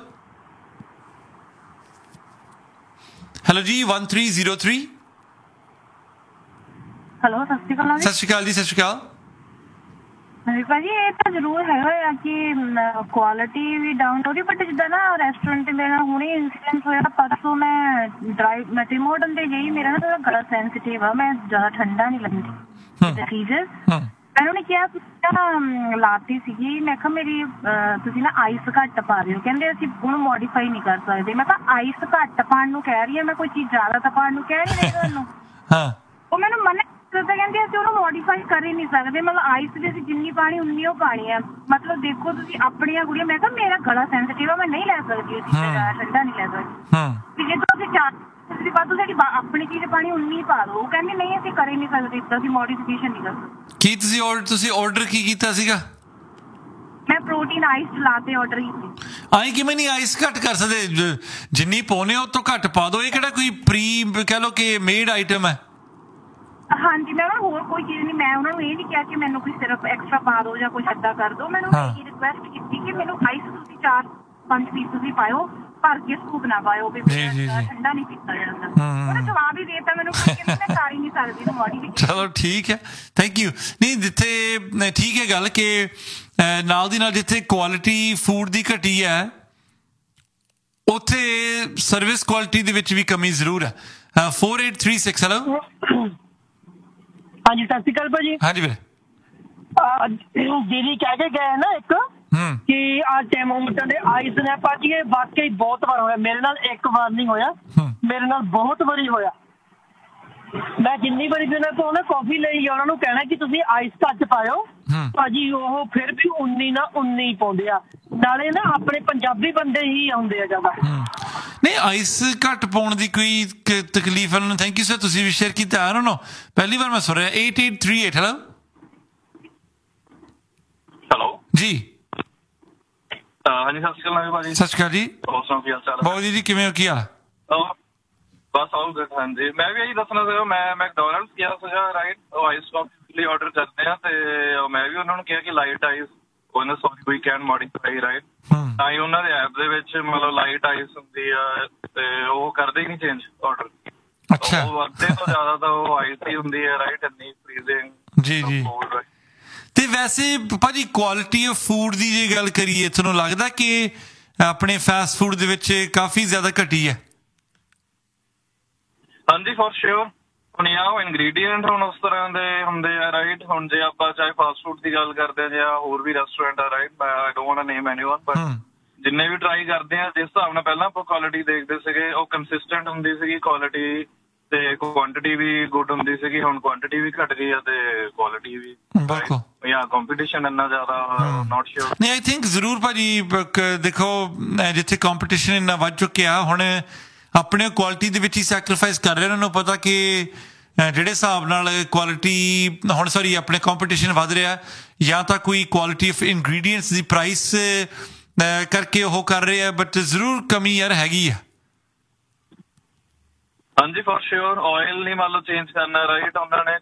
hello ਜੀ, one three zero three. Hello, ਸਤਿ ਸ਼੍ਰੀ ਅਕਾਲ। ਸਤਿ ਸ਼੍ਰੀ ਅਕਾਲ ਜੀ, ਸਤਿ ਸ਼੍ਰੀ ਅਕਾਲ। ਹਾਂਜੀ ਭਾਜੀ, ਇਹ ਤਾਂ ਜ਼ਰੂਰ ਹੈਗਾ ਆ ਕਿ ਕੁਆਲਿਟੀ ਵੀ ਡਾਊਨ ਹੋ ਰਹੀ, ਬਟ ਜਿੱਦਾਂ ਨਾ ਰੈਸਟੋਰੈਂਟ ਤੇ ਮੇਰਾ ਹੁਣੇ ਇੰਸੀਡੈਂਟ ਹੋਇਆ ਪਰਸੋਂ, ਮੈਂ ਡਰਾਈਵ ਮੈਂ ਟਿਮ ਹੋਟਲ ਤੇ ਗਈ, ਮੇਰਾ ਨਾ ਥੋੜਾ ਗਲਾ ਸੈਂਸਿਟਿਵ ਆ, ਮੈਂ ਜ਼ਿਆਦਾ ਠੰਡਾ ਨਹੀਂ ਲੱਗਦੀ ਚੀਜ਼। ਮੈਂ ਉਹਨੇ ਕਿਹਾ ਲਾਤੀ ਸੀਗੀ, ਮੈਂ ਕਿਹਾ ਮੇਰੀ ਤੁਸੀਂ ਨਾ ਆਈਸ ਘੱਟ ਪਾ ਰਹੇ ਹੋ, ਕਹਿੰਦੇ ਅਸੀਂ ਉਹਨੂੰ ਮੋਡੀਫਾਈ ਨਹੀਂ ਕਰ ਸਕਦੇ। ਮੈਂ ਕਿਹਾ ਆਈਸ ਘੱਟ ਪਾਉਣ ਨੂੰ ਕਹਿ ਰਹੀ ਹਾਂ ਮੈਂ, ਕੋਈ ਚੀਜ਼ ਜ਼ਿਆਦਾ ਤਾਂ ਪਾਉਣ ਨੂੰ ਕਹਿ ਨਹੀਂ ਰਹੀ ਤੁਹਾਨੂੰ। ਉਹ ਮੈਨੂੰ ਮਨਾ ਕਰਦਾ, ਕਹਿੰਦੇ ਅਸੀਂ ਉਹਨੂੰ ਮੋਡੀਫਾਈ ਕਰ ਹੀ ਨਹੀਂ ਸਕਦੇ, ਮਤਲਬ ਆਈਸ ਵੀ ਅਸੀਂ ਜਿੰਨੀ ਪਾਣੀ ਉਨੀ ਉਹ ਪਾਣੀ ਹੈ। ਮਤਲਬ ਦੇਖੋ ਤੁਸੀਂ ਆਪਣੀਆਂ ਕੁੜੀਆਂ, ਮੈਂ ਕਿਹਾ ਮੇਰਾ ਗਲਾ ਸੈਂਸਿਟਿਵ ਆ, ਮੈਂ ਨਹੀਂ ਲੈ ਸਕਦੀ ਉਹ ਚੀਜ਼, ਠੰਡਾ ਨਹੀਂ ਲੈ ਸਕਦੀ। ਜੇ ਤੁਸੀਂ ਚਾਰ ਬਾਅਦ ਸਾਡੀ ਆਪਣੀ ਚੀਜ਼ ਪਾਣੀ ਉਨੀ ਪਾ ਦੋ, ਉਹ ਕਹਿੰਦੇ ਨਹੀਂ ਅਸੀਂ ਕਰ ਹੀ ਨਹੀਂ ਸਕਦੇ, ਇੱਦਾਂ ਅਸੀਂ ਮੋਡੀਫਿਕੇਸ਼ਨ ਨਹੀਂ ਕਰ ਸਕਦੇ। ਕੀ ਤੁਸੀਂ ਤੁਸੀਂ ਆਰਡਰ ਕੀ ਕੀਤਾ ਸੀਗਾ? ਮੈਂ ਪ੍ਰੋਟੀਨ ਆਈਸ ਲਾਤੇ ਆਰਡਰ ਕੀਤੀ। ਆਈ ਕਿਵੇਂ ਨਹੀਂ ਆਈਸ ਘੱਟ ਕਰ ਸਕਦੇ? ਜਿੰਨੀ ਪਾਉਨੇ ਉਹ ਤੋਂ ਘੱਟ ਪਾ ਦੋ। ਇਹ ਕਿਹੜਾ ਕੋਈ ਪ੍ਰੀ ਕਹਿ ਲਓ ਕਿ ਮੇਡ ਆਈਟਮ ਹੈ? ਹਾਂਜੀ, ਮੈਂ ਉਹਨਾਂ ਨੂੰ ਹੋਰ ਕੋਈ ਚੀਜ਼ ਨਹੀਂ, ਮੈਂ ਉਹਨਾਂ ਨੂੰ ਇਹ ਨਹੀਂ ਕਿਹਾ ਕਿ ਮੈਨੂੰ ਕੋਈ ਸਿਰਫ ਐਕਸਟਰਾ ਪਾ ਦਿਓ ਜਾਂ ਕੁਛ ਏਦਾਂ ਕਰ ਦਿਓ। ਮੈਨੂੰ ਇਹ ਰਿਕੁਐਸਟ ਕੀਤੀ ਕਿ ਮੈਨੂੰ ਆਈਸ ਤੁਸੀਂ ਚਾਰ ਪੰਜ ਪੀਸ ਤੁਸੀਂ ਪਾਇਓ, ਭਰ ਕੇ ਸਕੂਪ ਨਾ ਪਾਇਓ ਵੀ ਜੀ, ਜੀ, ਜੀ। ਠੰਡਾ ਨਹੀਂ ਪੀਤਾ ਜਾਂਦਾ। ਹਮ। ਉਹਨੇ ਜਵਾਬ ਹੀ ਦੇ ਦਿੱਤਾ ਮੈਨੂੰ ਕਿ ਕਹਿੰਦੀ ਮੈਂ ਕਰ ਹੀ ਨਹੀਂ ਸਕਦੀ ਇਹਨੂੰ ਮੋਡੀਫਿਕੇਸ਼ਨ। ਚਲੋ ਠੀਕ ਹੈ, ਥੈਂਕ ਯੂ। ਨਹੀਂ ਜਿੱਥੇ ਨਹੀਂ, ਠੀਕ ਹੈ ਗੱਲ ਕਿ ਅਹ, ਨਾਲ ਦੀ ਨਾਲ ਜਿੱਥੇ ਕੁਆਲਿਟੀ ਫੂਡ ਦੀ ਘਟੀ ਹੈ ਉੱਥੇ ਸਰਵਿਸ ਕੁਆਲਿਟੀ ਦੇ ਵਿੱਚ ਵੀ ਕਮੀ ਜ਼ਰੂਰ ਹੈ। Four eight three six hello. ਹਾਂਜੀ ਸਤਿ ਸ਼੍ਰੀ ਅਕਾਲ ਭਾਜੀ। ਹਾਂਜੀ ਵੀਰੇ। ਅਹ ਦੀਦੀ ਕਹਿ ਕੇ ਗਏ ਨਾ ਇੱਕ ਹੂੰ ਕਿ ਆ ਟੈਮੋਮੀਟਰ ਦੇ ਆਈਸ ਨੇ ਭਾਜੀ ਇਹ ਵਾਕਈ ਬਹੁਤ ਵਾਰ ਹੋਇਆ ਮੇਰੇ ਨਾਲ। ਇੱਕ ਵਾਰ ਨਹੀਂ ਹੋਇਆ, ਹੂੰ ਮੇਰੇ ਨਾਲ ਬਹੁਤ ਵਾਰੀ ਹੋਇਆ। ਮੈਂ ਜਿੰਨੀ ਵਾਰੀ ਵੀ ਉਹਨਾਂ ਤੋਂ ਨਾ ਕਾਫੀ ਲਈ ਆ ਉਹਨਾਂ ਨੂੰ ਕਹਿਣਾ ਕਿ ਤੁਸੀਂ ਆਈਸ ਘੱਟ ਪਾਇਓ ਹੂੰ ਭਾਜੀ, ਉਹ ਫਿਰ ਵੀ ਉਨੀ ਨਾ ਉਨੀ ਪਾਉਂਦੇ ਆ। ਨਾਲੇ ਨਾ ਆਪਣੇ ਪੰਜਾਬੀ ਬੰਦੇ ਹੀ ਆਉਂਦੇ ਆ ਜ਼ਿਆਦਾ। ਹੂੰ ਨਹੀਂ ਆਈਸ ਘੱਟ ਪਾਉਣ ਦੀ ਕੋਈ ਕ- ਤਕਲੀਫ ਹੈ? ਥੈਂਕ ਯੂ ਸਰ, ਤੁਸੀਂ ਵੀ ਸ਼ੇਅਰ ਕੀਤਾ। ਆਈ ਡੋਨਟ ਨੋ, ਪਹਿਲੀ ਵਾਰ ਮੈਂ ਸੁਣ ਰਿਹਾ। Eight eight three eight hello. Hello ਜੀ ਹਾਂਜੀ ਸਤਿ ਸ਼੍ਰੀ ਅਕਾਲ ਭਾਜੀ। ਸਤਿ ਸ਼੍ਰੀ ਅਕਾਲ ਜੀ। ਹੋਰ ਸੁਣਾਓ ਕੀ ਹਾਲ ਚਾਲ ਬਾਬੂ ਜੀ ਕਿਵੇਂ ਹੋ, ਕੀ ਹਾਲ? ਹੈ? ਬਸ ਆਲ ਗੁੱਡ। ਹਾਂਜੀ ਮੈਂ ਵੀ ਇਹੀ ਦੱਸਣਾ ਸੀਗਾ, ਮੈਂ ਮੈਕਡੋਨਲਡਸ ਗਿਆ ਸੀਗਾ ਰਾਈਟ, ਉਹ ਆਈਸ ਕਾਫੀ ਲਈ ਆਰਡਰ ਕਰਦੇ ਆ ਤੇ ਮੈਂ ਵੀ ਉਹਨਾਂ ਨੂੰ ਕਿਹਾ ਕਿ ਲਾਈਟ ਆਈਸ ਉਹਨਾਂ sorry we can modify right. ਹੂੰ ਤਾਂ ਹੀ ਉਹਨਾਂ ਦੇ ਐਪ ਦੇ ਵਿੱਚ ਮਤਲਬ ਲਾਈਟ ਆਈਸ ਹੁੰਦੀ ਆ ਤੇ ਉਹ ਕਰਦੇ ਹੀ ਨਹੀਂ ਚੇਂਜ ਆਰਡਰ। ਅੱਛਾ ਉਹ ਅੱਧੇ ਤੋਂ ਜ਼ਿਆਦਾ ਤਾਂ ਉਹ ਆਈਸ ਹੀ ਹੁੰਦੀ ਹੈ ਰਾਈਟ, ਇੰਨੀ ਫਰੀਜ਼ਿੰਗ। ਜੀ ਜੀ। ਤੇ ਵੈਸੇ ਭਾਜੀ ਕੁਆਲਿਟੀ ਆਫ ਫੂਡ ਦੀ ਜੇ ਗੱਲ ਕਰੀਏ, ਤੁਹਾਨੂੰ ਲੱਗਦਾ ਕਿ ਆਪਣੇ ਫਾਸਟ ਫੂਡ ਦੇ ਵਿੱਚ ਕਾਫੀ ਜ਼ਿਆਦਾ ਘਟੀ ਹੈ? ਹਾਂਜੀ ਫॉर श्योर। ਹੁਣ ਯਾ ਉਹ ਇਨਗਰੀਡੀਐਂਟ ਹੁਣ ਉਸ ਤਰ੍ਹਾਂ ਦੇ ਹੁੰਦੇ ਆ ਰਾਈਟ। ਹੁਣ ਜੇ ਆਪਾਂ ਚਾਹੇ ਫਾਸਟ ਫੂਡ ਦੀ ਗੱਲ ਕਰਦੇ ਆ ਜਾਂ ਹੋਰ ਵੀ ਰੈਸਟੋਰੈਂਟ ਆ right, I don't want to name anyone, but ਜਿੰਨੇ ਵੀ ਟਰਾਈ ਕਰਦੇ ਆ ਜਿਸ ਹਿਸਾਬ ਨਾਲ ਪਹਿਲਾਂ ਆਪਾਂ ਕੁਆਲਿਟੀ ਦੇਖਦੇ ਸੀਗੇ ਉਹ ਕੰਸਿਸਟੈਂਟ ਹੁੰਦੀ ਸੀਗੀ ਕੁਆਲਿਟੀ ਤੇ ਕੁਆਂਟੀਟੀ ਵੀ ਗੁੱਡ ਹੁੰਦੀ ਸੀਗੀ। ਹੁਣ ਕੁਆਂਟੀਟੀ ਵੀ ਘਟ ਗਈ ਆ ਤੇ ਕੁਆਲਿਟੀ ਵੀ। ਬਿਲਕੁਲ। ਜਾਂ ਕੰਪੀਟੀਸ਼ਨ ਇੰਨਾ ਜ਼ਿਆਦਾ ਨਾਟ ਸ਼ੋਰ। ਨਹੀਂ ਆਈ ਥਿੰਕ ਜ਼ਰੂਰ ਭਾਜੀ, ਕ- ਦੇਖੋ ਅਹ ਜਿੱਥੇ ਕੰਪੀਟੀਸ਼ਨ ਇੰਨਾ ਵੱਧ ਚੁੱਕਿਆ, ਹੁਣ ਆਪਣੇ ਕੁਆਲਿਟੀ ਦੇ ਵਿੱਚ ਹੀ ਸੈਕਰੀਫਾਈਸ ਕਰ ਰਹੇ। ਉਹਨਾਂ ਨੂੰ ਪਤਾ ਕਿ ਅਹ ਜਿਹੜੇ ਹਿਸਾਬ ਨਾਲ ਕੁਆਲਿਟੀ ਹੁਣ ਸੌਰੀ ਆਪਣੇ ਕੰਪੀਟੀਸ਼ਨ ਵੱਧ ਰਿਹਾ, ਜਾਂ ਤਾਂ ਕੋਈ quality of ingredients the price ਕਰਕੇ ਉਹ ਕਰ ਰਹੇ ਆ, ਬਟ ਜ਼ਰੂਰ ਕਮੀ ਯਾਰ ਹੈਗੀ ਆ। ਹਾਂਜੀ ਫॉर श्योर। ਆਇਲ ਨਹੀਂ ਮੰਨ ਲਓ ਚੇਂਜ ਕਰਨਾ ਰਾਈਟ, ਉਹਨਾਂ ਨੇ